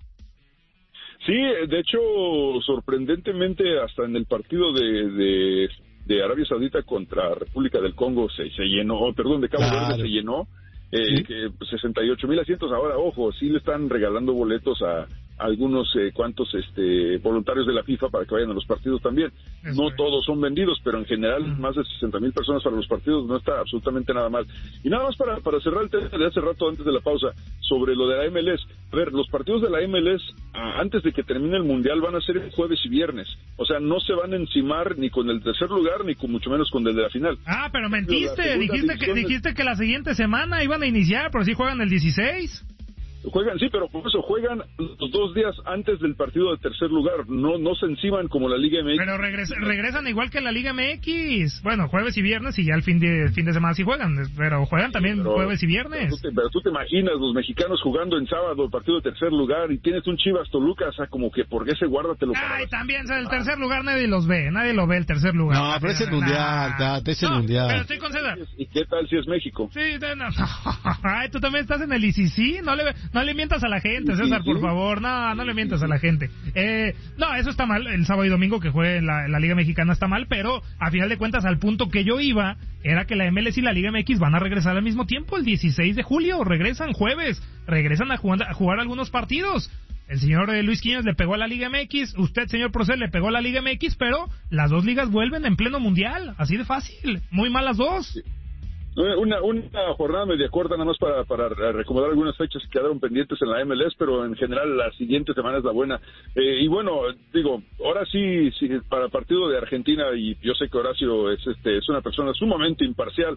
Sí, de hecho, sorprendentemente, hasta en el partido de Arabia Saudita contra República del Congo se llenó, de Cabo Verde se llenó, ¿Sí? que 68,000 asientos. Ahora, ojo, sí le están regalando boletos a algunos cuantos voluntarios de la FIFA para que vayan a los partidos también. No todos son vendidos, pero en general más de 60,000 personas para los partidos no está absolutamente nada mal. Y nada más para cerrar el tema de hace rato, antes de la pausa, sobre lo de la MLS. A ver, los partidos de la MLS, antes de que termine el Mundial, van a ser jueves y viernes. O sea, no se van a encimar ni con el tercer lugar, ni con mucho menos con el de la final. Pero mentiste, dijiste que la siguiente semana iban a iniciar, pero sí juegan el 16. Juegan, sí, pero por eso juegan los 2 días antes del partido de tercer lugar. No se enciman como la Liga MX. Pero regresan igual que la Liga MX. Bueno, jueves y viernes, y ya el fin de semana sí juegan. Pero juegan también jueves y viernes. Pero tú te imaginas los mexicanos jugando en sábado el partido de tercer lugar, y tienes un Chivas Toluca, o sea, como que ¿por qué se guárdatelo? También, o sea, el tercer lugar nadie lo ve el tercer lugar. No, pero es el mundial, es el mundial. Pero estoy con César. ¿Y qué tal si es México? Sí, no. Ay, tú también estás en el ICC, no le mientas a la gente, César, por favor. No le mientas a la gente. No, eso está mal. El sábado y domingo que juegue la Liga Mexicana está mal, pero a final de cuentas, al punto que yo iba era que la MLS y la Liga MX van a regresar al mismo tiempo, el 16 de julio. Regresan jueves, regresan a jugar algunos partidos. El señor Luis Quiñones le pegó a la Liga MX, usted, señor Procel, le pegó a la Liga MX, pero las dos ligas vuelven en pleno mundial, así de fácil. Muy mal las dos. Sí. Una jornada media corta, nada más para recomendar algunas fechas que quedaron pendientes en la MLS, pero en general la siguiente semana es la buena. Y bueno, digo, ahora sí, para el partido de Argentina, y yo sé que Horacio es una persona sumamente imparcial.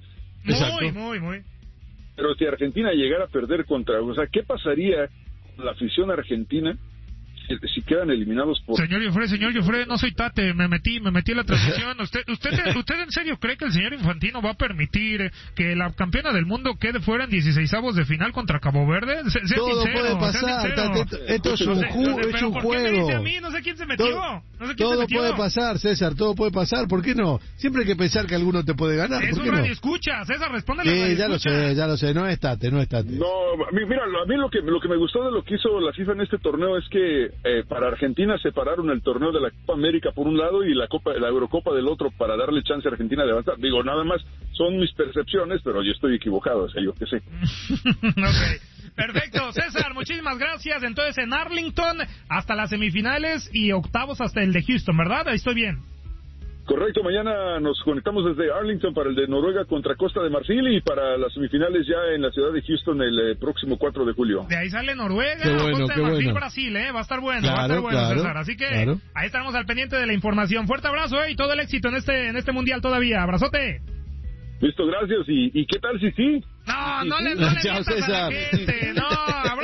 Muy. Pero si Argentina llegara a perder o sea, ¿qué pasaría con la afición argentina si quedan eliminados por... Señor Joffre, no soy tate, me metí en la transmisión. ¿Usted en serio cree que el señor Infantino va a permitir que la campeona del mundo quede fuera en 16avos de de final contra Cabo Verde? Todo puede pasar, esto es un juego. ¿Por qué me dice a mí? No sé quién se metió. Todo puede pasar, César, todo puede pasar. ¿Por qué no? Siempre hay que pensar que alguno te puede ganar. Es un radio escucha, César, respóndele. Ya lo sé, no es tate. No, mira, a mí lo que me gustó de lo que hizo la FIFA en este torneo es que para Argentina separaron el torneo de la Copa América por un lado y la Eurocopa del otro, para darle chance a Argentina de avanzar. Digo, nada más son mis percepciones, pero yo estoy equivocado, o sea, yo qué sé. Ok, perfecto. César, muchísimas gracias. Entonces, en Arlington hasta las semifinales y octavos hasta el de Houston, ¿verdad? Ahí estoy bien. Correcto, mañana nos conectamos desde Arlington para el de Noruega contra Costa de Marfil, y para las semifinales ya en la ciudad de Houston el próximo 4 de julio. De ahí sale Noruega, Costa de Marfil, Brasil, va a estar bueno, César. Así que ahí estaremos al pendiente de la información. Fuerte abrazo, y todo el éxito en este mundial todavía. Abrazote. Listo, gracias. ¿Y qué tal si sí? No le mientas a la gente. No, abrazo, César.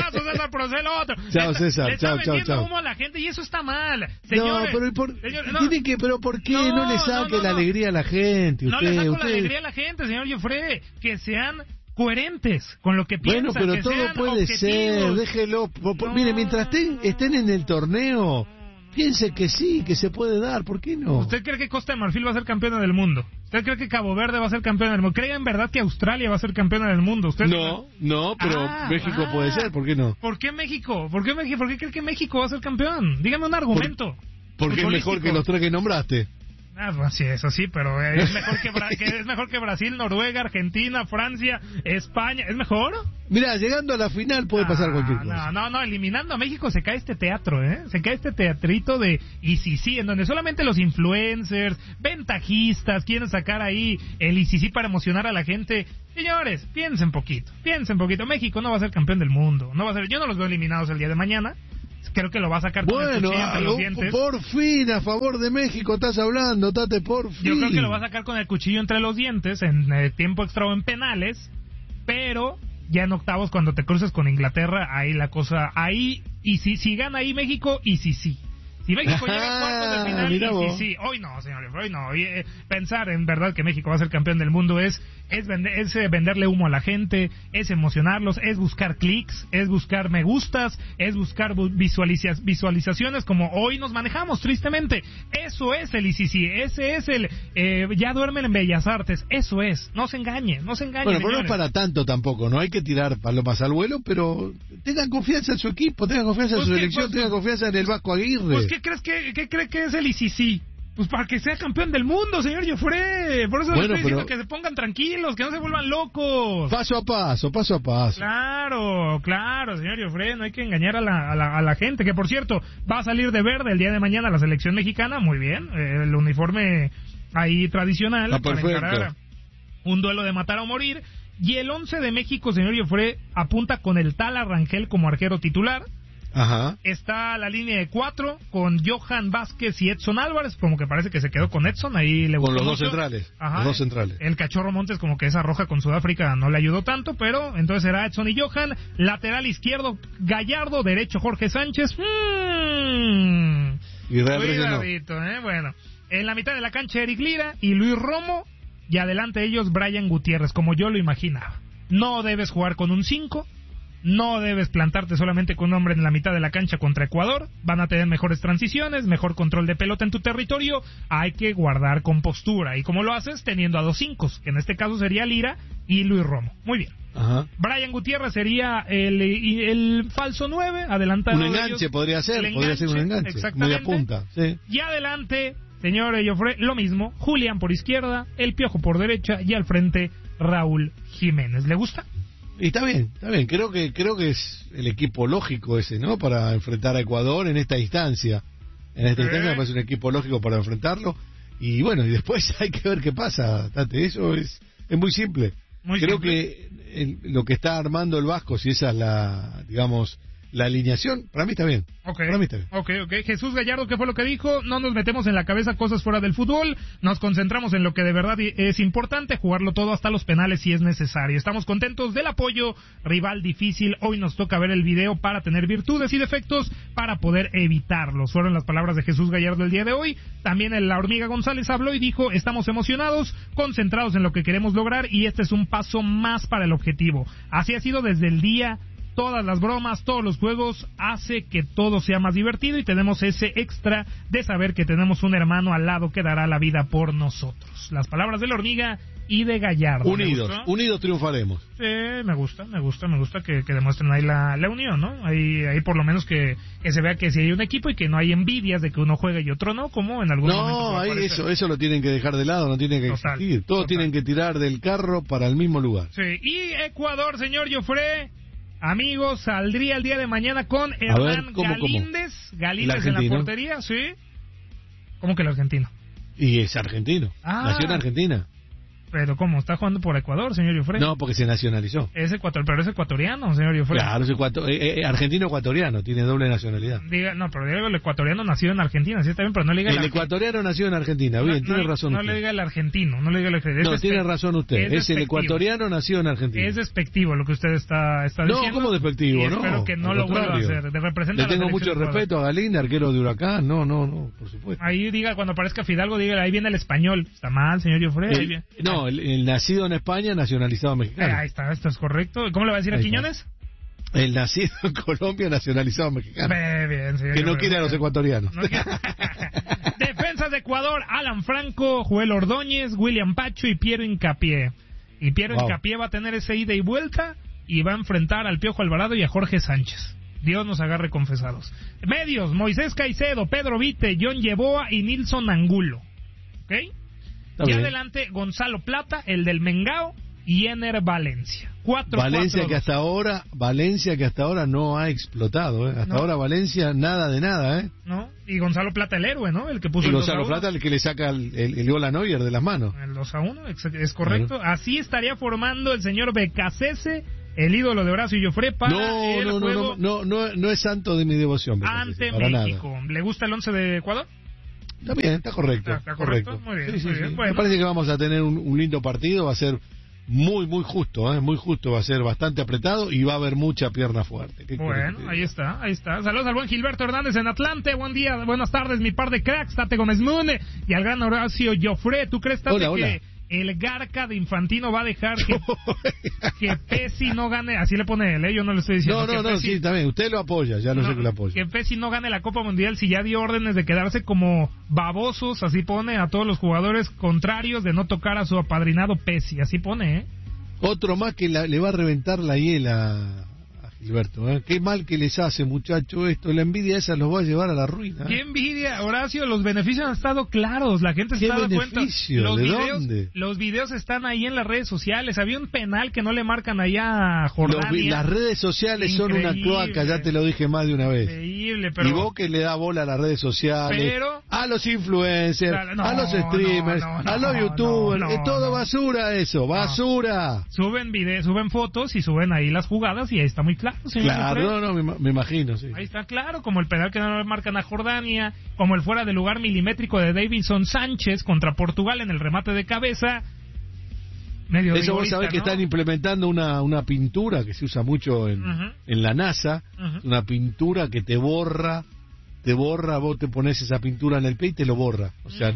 César procede lo otro. Chao, César. Le está vendiendo humo a la gente y eso está mal. Señores, pero ¿por qué no le saque la alegría a la gente? No le saco la alegría a la gente, señor Joffre. Que sean coherentes con lo que piensan. Bueno, pero todo puede ser. Déjelo. Mire, mientras estén en el torneo, piense que sí, que se puede dar. ¿Por qué no? ¿Usted cree que Costa de Marfil va a ser campeona del mundo? ¿Usted cree que Cabo Verde va a ser campeona del mundo? ¿Cree en verdad que Australia va a ser campeona del mundo? ¿Usted No, pero México puede ser. ¿Por qué no? ¿Por qué México? ¿Por qué cree que México va a ser campeón? Dígame un argumento. Porque es mejor que los tres que nombraste. Pues sí, eso sí, pero es mejor que Brasil, Noruega, Argentina, Francia, España. ¿Es mejor? Mira, llegando a la final puede pasar cualquier cosa. No, eliminando a México se cae este teatro, ¿eh? Se cae este teatrito de ICC, en donde solamente los influencers, ventajistas quieren sacar ahí el ICC para emocionar a la gente. Señores, piensen poquito. México no va a ser campeón del mundo. Yo no los veo eliminados el día de mañana. Creo que lo va a sacar con el cuchillo entre los dientes. Por fin, a favor de México estás hablando, Tate, por fin. Yo creo que lo va a sacar con el cuchillo entre los dientes en tiempo extra o en penales, pero ya en octavos cuando te cruces con Inglaterra, ahí la cosa, ahí, y si gana ahí México, y sí. Si México llega a cuartos de final, sí. Hoy no, señores, hoy no. Pensar en verdad que México va a ser campeón del mundo es venderle humo a la gente, es emocionarlos, es buscar clics, es buscar me gustas, es buscar visualizaciones como hoy nos manejamos, tristemente. Eso es el ICC, ese es el ya duermen en Bellas Artes, eso es. No se engañe. Bueno, pero no es para tanto tampoco, no hay que tirar palomas al vuelo, pero tengan confianza en su equipo, tengan confianza en su selección, tengan confianza en el Vasco Aguirre. Pues, ¿qué cree que es el ICC? Pues para que sea campeón del mundo, señor Joffre. Por eso les estoy diciendo que se pongan tranquilos, que no se vuelvan locos. Paso a paso. Claro, señor Joffre. No hay que engañar a la gente. Que por cierto, va a salir de verde el día de mañana la selección mexicana. Muy bien. El uniforme ahí tradicional. Para encarar un duelo de matar o morir. Y el 11 de México, señor Joffre, apunta con el Tala Rangel como arquero titular. Ajá. Está la línea de 4 con Johan Vázquez y Edson Álvarez, como que parece que se quedó con Edson, ahí le gustó con los mucho. Los dos centrales. El Cachorro Montes como que esa roja con Sudáfrica no le ayudó tanto, pero entonces será Edson y Johan. Lateral izquierdo Gallardo, derecho Jorge Sánchez. Cuidadito, bueno. En la mitad de la cancha Eric Lira y Luis Romo, y adelante de ellos Brian Gutiérrez, como yo lo imaginaba. No debes jugar con un 5. No debes plantarte solamente con un hombre en la mitad de la cancha contra Ecuador. Van a tener mejores transiciones, mejor control de pelota en tu territorio. Hay que guardar compostura. ¿Y cómo lo haces? Teniendo a 2 5, que en este caso sería Lira y Luis Romo. Muy bien. Ajá. Brian Gutiérrez sería el falso 9, adelantado. Un enganche podría ser un enganche. Exactamente. Muy a punta, sí. Y adelante, señor Joffre, lo mismo. Julián por izquierda, el Piojo por derecha y al frente Raúl Jiménez. ¿Le gusta? Y está bien. Creo que es el equipo lógico ese, ¿no? Para enfrentar a Ecuador en esta instancia. Me parece un equipo lógico para enfrentarlo. Y bueno, y después hay que ver qué pasa, Tate. Eso es muy simple. Creo que lo que está armando el Vasco, si esa es la alineación, para mí está bien. Para mí está bien. Ok. Jesús Gallardo, ¿qué fue lo que dijo? No nos metemos en la cabeza cosas fuera del fútbol, nos concentramos en lo que de verdad es importante, jugarlo todo hasta los penales si es necesario. Estamos contentos del apoyo, rival difícil, hoy nos toca ver el video para tener virtudes y defectos para poder evitarlos. Fueron las palabras de Jesús Gallardo el día de hoy. También la Hormiga González habló y dijo, estamos emocionados, concentrados en lo que queremos lograr y este es un paso más para el objetivo. Así ha sido desde el día. Todas las bromas, todos los juegos hace que todo sea más divertido y tenemos ese extra de saber que tenemos un hermano al lado que dará la vida por nosotros. Las palabras de la Hormiga y de Gallardo. Unidos triunfaremos. Sí, me gusta que demuestren ahí la unión, ¿no? Ahí por lo menos que se vea que si hay un equipo y que no hay envidias de que uno juegue y otro no, como en algún momento. No, eso lo tienen que dejar de lado, no tienen que existir. Todos tienen que tirar del carro para el mismo lugar. Sí, y Ecuador, señor Joffre. Amigos, saldría el día de mañana con Hernán Galíndez. Galíndez en la portería, ¿sí? ¿Cómo que el argentino? Y es argentino. Nació en Argentina. Pero ¿cómo? ¿Está jugando por Ecuador, señor Yofre? No, porque se nacionalizó. Pero es ecuatoriano, señor Yofre. Claro, es argentino-ecuatoriano, tiene doble nacionalidad. Pero diga el ecuatoriano nacido en Argentina, sí está bien, pero no le diga el ecuatoriano nacido en Argentina, bien, tiene razón usted. No le diga el argentino, no le diga el argentino. No, tiene razón usted, es el ecuatoriano nacido en Argentina. Es despectivo lo que usted está diciendo. No, ¿cómo despectivo? No, espero que no lo vuelva a hacer. Le tengo mucho respeto a Galindo, arquero de Huracán, no, por supuesto. Ahí diga, cuando aparezca Fidalgo, diga, ahí viene el español. Está mal, señor Yofre. No, el nacido en España, nacionalizado mexicano. Ahí está, esto es correcto. ¿Cómo le va a decir a Quiñones? El nacido en Colombia, nacionalizado mexicano. Bien, señor. Que no quiere a los ecuatorianos. Defensas de Ecuador, Alan Franco, Joel Ordóñez, William Pacho y Piero Hincapié. Y Piero Hincapié va a tener ese ida y vuelta y va a enfrentar al Piojo Alvarado y a Jorge Sánchez. Dios nos agarre confesados. Medios, Moisés Caicedo, Pedro Vite, John Yeboa y Nilson Angulo. ¿Ok? Y adelante, Gonzalo Plata, el del Mengao, y Ener Valencia. Valencia que hasta ahora no ha explotado, ¿eh? Hasta ahora Valencia nada de nada, ¿eh? No, y Gonzalo Plata el héroe, ¿no? El que puso y Gonzalo Plata el que le saca el gol a Neuer de las manos. El 2-1, es correcto. Claro. Así estaría formando el señor Becasese, el ídolo de Horacio Llofré, para el juego. No es santo de mi devoción, Becasese, ante México. ¿Le gusta el 11 de Ecuador? Está bien, está correcto. Está correcto. Muy bien, sí. Bueno. Me parece que vamos a tener un lindo partido, va a ser muy justo, muy justo, va a ser bastante apretado y va a haber mucha pierna fuerte. Bueno, ahí está. Saludos al buen Gilberto Hernández en Atlante, buen día, buenas tardes, mi par de cracks, Tate Gómez Mune, y al gran Horacio Llofré. ¿Tú crees, Tate, que el Garca de Infantino va a dejar que Pesci no gane? Así le pone él, yo no le estoy diciendo. No, sí, también, usted lo apoya, ya lo sé que lo apoya. Que Pesci no gane la Copa Mundial si ya dio órdenes de quedarse como babosos, así pone a todos los jugadores contrarios de no tocar a su apadrinado Pesci, así pone, Otro más que le va a reventar la hiela a Gilberto, Qué mal que les hace, muchacho, esto. La envidia esa los va a llevar a la ruina. ¿Qué envidia, Horacio? Los beneficios han estado claros, la gente se da cuenta. ¿Dónde? Los videos están ahí en las redes sociales. Había un penal que no le marcan allá a Jordania. Las redes sociales son una cloaca, ya te lo dije más de una vez. Increíble, pero... Y vos que le da bola a las redes sociales, a los influencers, a los streamers, a los youtubers, es todo basura eso, basura. Suben fotos y suben ahí las jugadas y ahí está muy claro. Claro, me imagino, sí. Ahí está claro, como el penal que no le marcan a Jordania, como el fuera de lugar milimétrico de Davinson Sánchez contra Portugal en el remate de cabeza. Eso vos sabés que están implementando una pintura que se usa mucho en la NASA, una pintura que te borra, vos te pones esa pintura en el pie y te lo borra. O sea,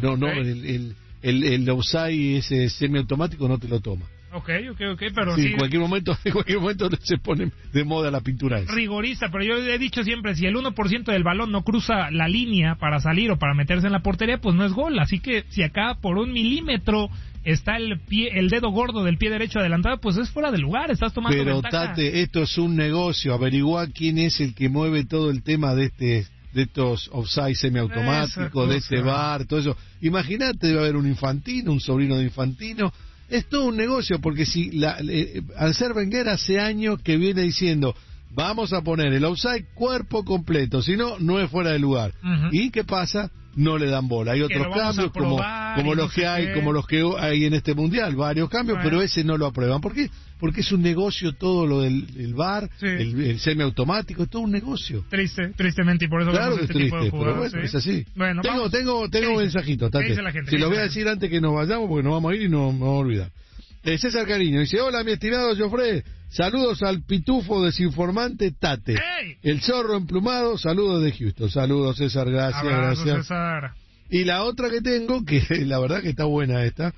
el offside ese semiautomático no te lo toma. Ok, pero sí, en cualquier momento se pone de moda la pintura esa. Rigorista, pero yo he dicho siempre, si el 1% del balón no cruza la línea para salir o para meterse en la portería, pues no es gol. Así que si acá por 1 milímetro está el dedo gordo del pie derecho adelantado, pues es fuera de lugar, estás tomando ventaja. Pero Tate, esto es un negocio, averiguá quién es el que mueve todo el tema de estos offside semiautomáticos, de este VAR, todo eso. Imagínate, debe haber un Infantino, un sobrino de Infantino. Es todo un negocio, porque si Arsène Wenger hace años que viene diciendo, vamos a poner el offside cuerpo completo, si no, no es fuera de lugar. ¿Y qué pasa? No le dan bola. Hay otros cambios como los que hay en este mundial, varios cambios, pero ese no lo aprueban. ¿Por qué? Porque es un negocio todo lo del VAR, el semiautomático, es todo un negocio. Tristemente, y por eso claro que es triste, pero bueno, es así. Bueno, tengo un mensajito, Tate. Si lo voy a decir antes que nos vayamos, porque nos vamos a ir y no me voy a olvidar. César Cariño dice, hola mi estimado Joffre, saludos al pitufo desinformante Tate. ¡Hey! El zorro emplumado, saludos de Houston. Saludos César, gracias. César. Y la otra que tengo, que la verdad que está buena esta,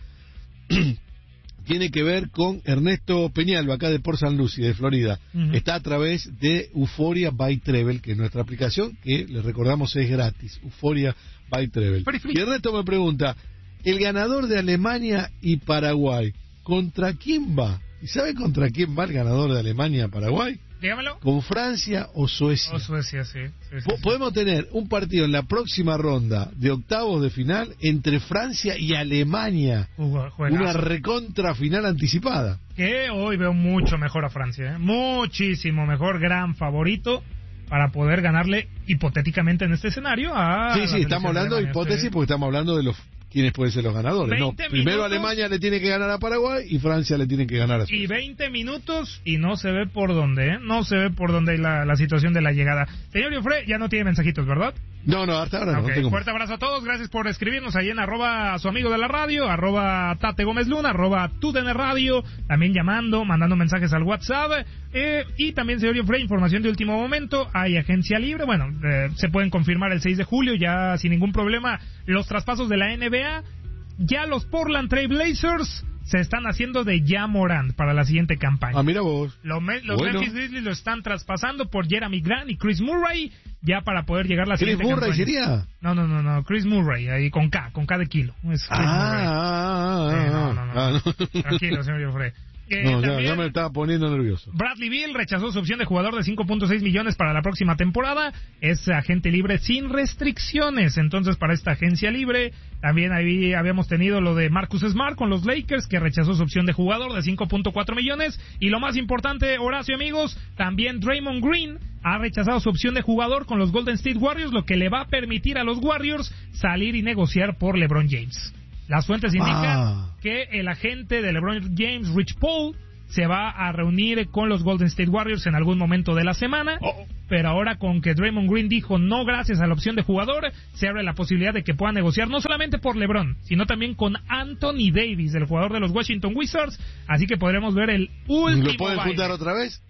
tiene que ver con Ernesto Peñalba, acá de Port St. Lucie, de Florida. Está a través de Euphoria by Travel, que es nuestra aplicación, que les recordamos es gratis, Euphoria by Travel. Y Ernesto me pregunta, el ganador de Alemania y Paraguay, ¿contra quién va? ¿Y sabe contra quién va el ganador de Alemania-Paraguay? Dígamelo. ¿Con Francia o Suecia? Sí. Podemos tener un partido en la próxima ronda de octavos de final entre Francia y Alemania. Una recontra final anticipada. Que hoy veo mucho mejor a Francia, muchísimo mejor, gran favorito para poder ganarle hipotéticamente en este escenario a... Sí, estamos hablando de hipótesis porque estamos hablando de los quiénes pueden ser los ganadores. No, primero Alemania le tiene que ganar a Paraguay y Francia le tiene que ganar a Suecia. Y 20 minutos y no se ve por dónde, ¿eh? No se ve por dónde hay la situación de la llegada. Señor Jofre, ya no tiene mensajitos, ¿verdad? No, hasta ahora no tengo. Fuerte abrazo a todos, gracias por escribirnos ahí en @ su amigo de la radio, @ Tate Gómez Luna, @ TUDN Radio, también llamando, mandando mensajes al WhatsApp, y también, señor Jofre, información de último momento, hay agencia libre, bueno, se pueden confirmar el 6 de julio, ya sin ningún problema, los traspasos de la NBA, ya los Portland Trail Blazers se están haciendo de Ja Morant para la siguiente campaña. Mira vos. Los Memphis Grizzlies lo están traspasando por Jeremy Grant y Chris Murray, ya para poder llegar a la siguiente campaña. ¿Chris Murray sería? No, Chris Murray, ahí con K de kilo. Es Chris Murray. No. Tranquilo, señor Jofre. Ya me estaba poniendo nervioso. Bradley Beal rechazó su opción de jugador de 5.6 millones para la próxima temporada. Es agente libre sin restricciones. Entonces, para esta agencia libre, también ahí habíamos tenido lo de Marcus Smart con los Lakers, que rechazó su opción de jugador de 5.4 millones. Y lo más importante, Horacio, amigos, también Draymond Green ha rechazado su opción de jugador con los Golden State Warriors, lo que le va a permitir a los Warriors salir y negociar por LeBron James. Las fuentes indican que el agente de LeBron James, Rich Paul, se va a reunir con los Golden State Warriors en algún momento de la semana, pero ahora con que Draymond Green dijo no gracias a la opción de jugador, se abre la posibilidad de que pueda negociar no solamente por LeBron, sino también con Anthony Davis, el jugador de los Washington Wizards, así que podremos ver el último ¿Lo pueden juntar otra vez?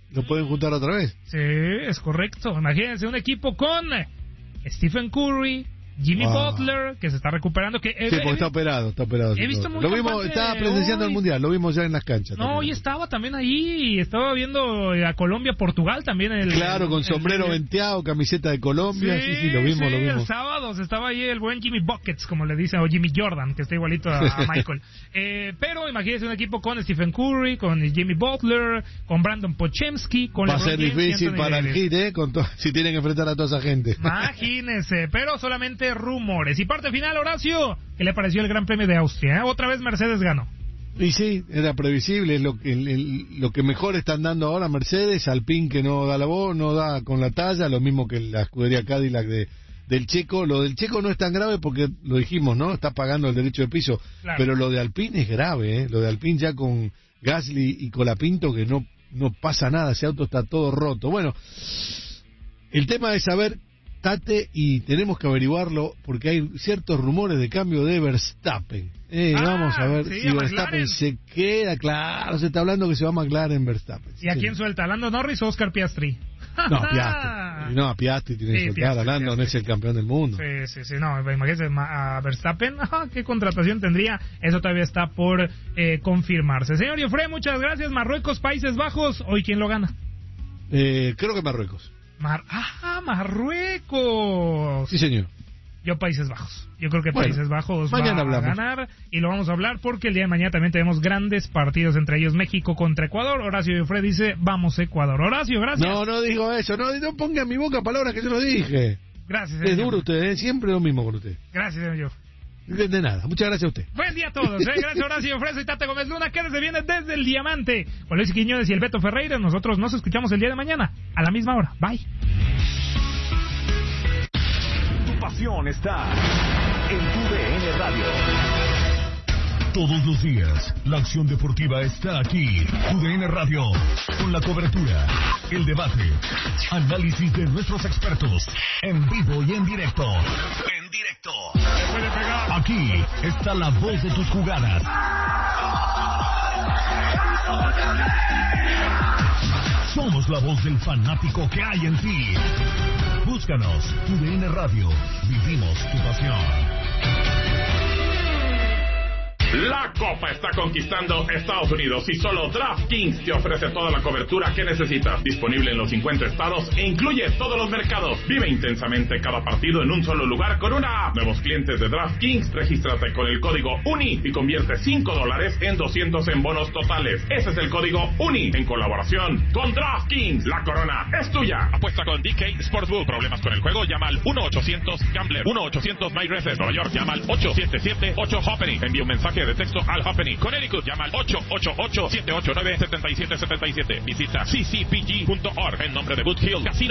Sí, es correcto. Imagínense un equipo con Stephen Curry, Jimmy Butler, que se está recuperando. Sí, porque está operado. He visto lo vimos, estaba presenciando el Mundial, lo vimos ya en las canchas. No, hoy estaba también ahí, estaba viendo a Colombia-Portugal también. Con sombrero venteado, camiseta de Colombia, sí, lo vimos. El sábado estaba ahí el buen Jimmy Buckets, como le dicen, o Jimmy Jordan, que está igualito a Michael. Pero imagínense un equipo con Stephen Curry, con Jimmy Butler, con Brandon Pochemski, con va a ser difícil para el Heat, si tienen que enfrentar a toda esa gente. Imagínense, pero solamente rumores. Y parte final, Horacio, ¿qué le pareció el Gran Premio de Austria? Otra vez Mercedes ganó. Y sí, era previsible, es lo que mejor están dando ahora Mercedes, Alpine que no da la voz, no da con la talla, lo mismo que la escudería Cadillac del Checo. Lo del Checo no es tan grave porque lo dijimos, ¿no? Está pagando el derecho de piso, claro. Pero lo de Alpine es grave, lo de Alpine ya con Gasly y Colapinto que no pasa nada, ese auto está todo roto. Bueno, el tema es saber, Tate, y tenemos que averiguarlo porque hay ciertos rumores de cambio de Verstappen. Vamos a ver si Verstappen se queda. Claro, se está hablando que se va a McLaren Verstappen. ¿Y a quién suelta? ¿Lando Norris o Oscar Piastri? No, Piastri tiene que soltar. Lando no es el campeón del mundo. Sí. No, imagínense a Verstappen. ¿Qué contratación tendría? Eso todavía está por confirmarse. Señor Jofre, muchas gracias. Marruecos, Países Bajos. ¿Hoy quién lo gana? Creo que Marruecos. Marruecos. Sí, señor. Yo Países Bajos. Yo creo que Países Bajos va a ganar y lo vamos a hablar porque el día de mañana también tenemos grandes partidos, entre ellos México contra Ecuador. Horacio Jofre dice, vamos Ecuador. Horacio, gracias. No digo eso. No ponga en mi boca palabras que yo no dije. Gracias, señor. Es duro usted, siempre lo mismo con usted. Gracias, señor Jofre. De nada, muchas gracias a usted. Buen día a todos, gracias Horacio Jofre, soy Tate Gómez Luna, que desde viene desde el Diamante, con Luis Quiñones y el Beto Ferreira. Nosotros nos escuchamos el día de mañana, a la misma hora, bye. Tu pasión está en TUDN Radio. Todos los días, la acción deportiva está aquí. TUDN Radio, con la cobertura, el debate, análisis de nuestros expertos, en vivo y en directo. Aquí está la voz de tus jugadas. Somos la voz del fanático que hay en ti. Búscanos, TUDN Radio. Vivimos tu pasión. La Copa está conquistando Estados Unidos y solo DraftKings te ofrece toda la cobertura que necesitas. Disponible en los 50 estados e incluye todos los mercados. Vive intensamente cada partido en un solo lugar con una app. Nuevos clientes de DraftKings, regístrate con el código UNI y convierte $5 en 200 en bonos totales. Ese es el código UNI en colaboración con DraftKings. La corona es tuya. Apuesta con DK Sportsbook. Problemas con el juego, llama al 1-800-GAMBLER. 1-800-MyRaces. Nueva York, llama al 877-8-HOPENY. Envía un mensaje de texto al Happening. Connecticut, llama al 888-789-7777. Visita ccpg.org en nombre de Boot Hill Casino en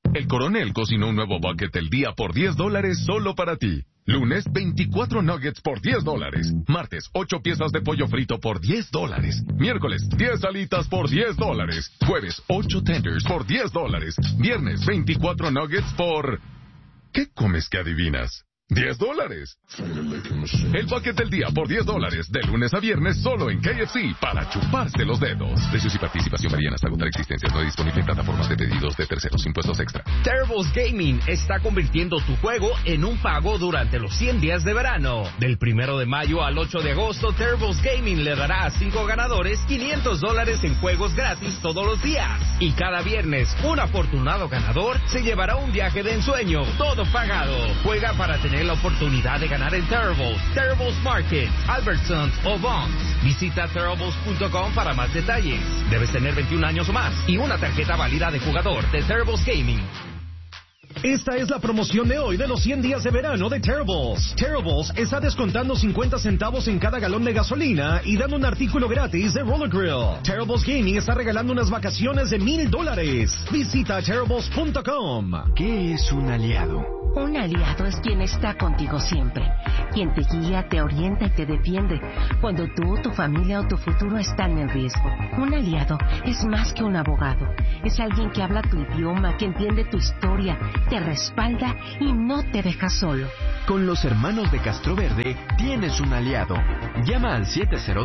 El Coronel cocinó un nuevo bucket del día por $10 solo para ti. Lunes, 24 nuggets por $10. Martes, 8 piezas de pollo frito por $10. Miércoles, 10 alitas por $10. Jueves, 8 tenders por $10. Viernes, 24 nuggets por... ¿Qué comes que adivinas? $10. El bucket del día por $10, de lunes a viernes solo en KFC, para chuparse los dedos. Precios y participación varían hasta agotar existencias. No disponible en plataformas de pedidos de terceros, impuestos extra. Terribles Gaming está convirtiendo tu juego en un pago durante los 100 días de verano. Del 1 de mayo al 8 de agosto, Terribles Gaming le dará a 5 ganadores $500 en juegos gratis todos los días. Y cada viernes, un afortunado ganador se llevará un viaje de ensueño, todo pagado. Juega para tener la oportunidad de ganar en Terribles Market, Albertsons o Vons. Visita Terribles.com para más detalles. Debes tener 21 años o más y una tarjeta válida de jugador de Terribles Gaming. Esta es la promoción de hoy de los 100 días de verano de Terribles. Terribles está descontando 50 centavos en cada galón de gasolina y dando un artículo gratis de Roller Grill. Terribles Gaming está regalando unas vacaciones de $1,000. Visita Terribles.com. ¿Qué es un aliado? Un aliado es quien está contigo siempre, quien te guía, te orienta y te defiende cuando tú, tu familia o tu futuro están en riesgo. Un aliado es más que un abogado, es alguien que habla tu idioma, que entiende tu historia, te respalda y no te deja solo. Con los hermanos de Castroverde tienes un aliado. Llama al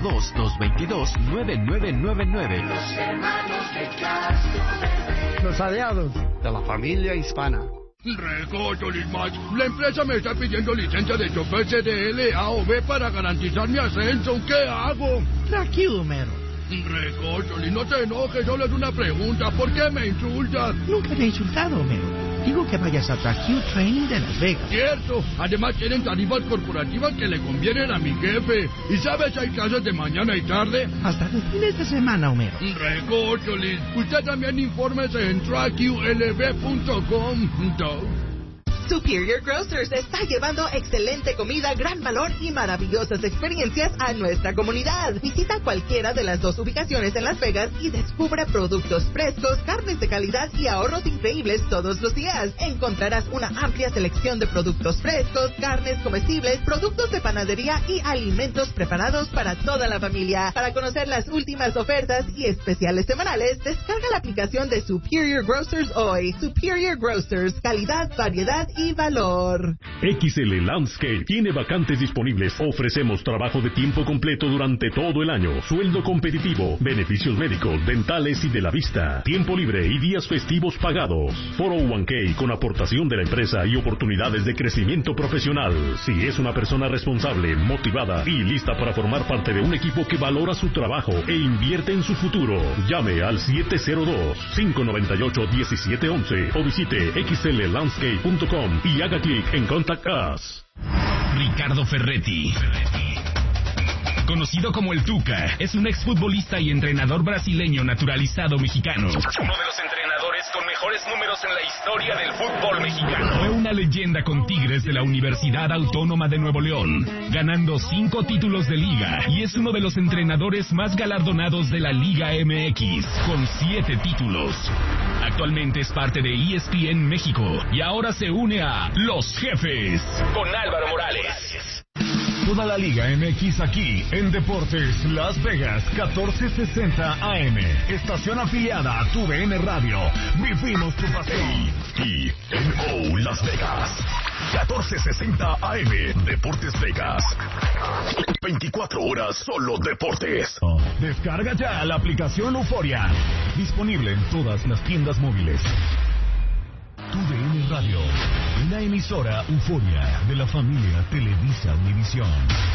702-222-9999. Los hermanos de Castroverde. Los aliados de la familia hispana. Recocho, Lismach. La empresa me está pidiendo licencia de chofer CDL A o B para garantizar mi ascenso. ¿Qué hago? Tranquilo, Homero. Recocho, no te enojes, solo es una pregunta. ¿Por qué me insultas? Nunca te he insultado, Homero. Digo que vayas a Tracue Training de Las Vegas. Cierto. Además tienen tarifas corporativas que le convienen a mi jefe. ¿Y sabes si hay clases de mañana y tarde? Hasta los fines de semana, Homero. Recocholis. Usted también infórmese en TracueLV.com. Superior Grocers está llevando excelente comida, gran valor y maravillosas experiencias a nuestra comunidad. Visita cualquiera de las 2 ubicaciones en Las Vegas y descubra productos frescos, carnes de calidad y ahorros increíbles todos los días. Encontrarás una amplia selección de productos frescos, carnes comestibles, productos de panadería y alimentos preparados para toda la familia. Para conocer las últimas ofertas y especiales semanales, descarga la aplicación de Superior Grocers hoy. Superior Grocers, calidad, variedad y valor. XL Landscape tiene vacantes disponibles. Ofrecemos trabajo de tiempo completo durante todo el año. Sueldo competitivo, beneficios médicos, dentales y de la vista. Tiempo libre y días festivos pagados. 401k con aportación de la empresa y oportunidades de crecimiento profesional. Si es una persona responsable, motivada y lista para formar parte de un equipo que valora su trabajo e invierte en su futuro, llame al 702-598-1711 o visite xllandscape.com y haga clic en Contact Us. Ricardo Ferretti, conocido como el Tuca, es un exfutbolista y entrenador brasileño naturalizado mexicano. Uno de los entrenadores con mejores números en la historia del fútbol mexicano. Fue una leyenda con Tigres de la Universidad Autónoma de Nuevo León, ganando 5 títulos de liga, y es uno de los entrenadores más galardonados de la Liga MX, con 7 títulos. Actualmente es parte de ESPN México y ahora se une a Los Jefes con Álvaro Morales. Toda la Liga MX aquí en Deportes Las Vegas 1460 AM. Estación afiliada a tu DN Radio. Vivimos tu pasión. TNO Las Vegas 1460 AM. Deportes Vegas. 24 horas solo deportes. Descarga ya la aplicación Euforia. Disponible en todas las tiendas móviles. Tu DN Radio, una emisora Euforia de la familia Televisa Univisión.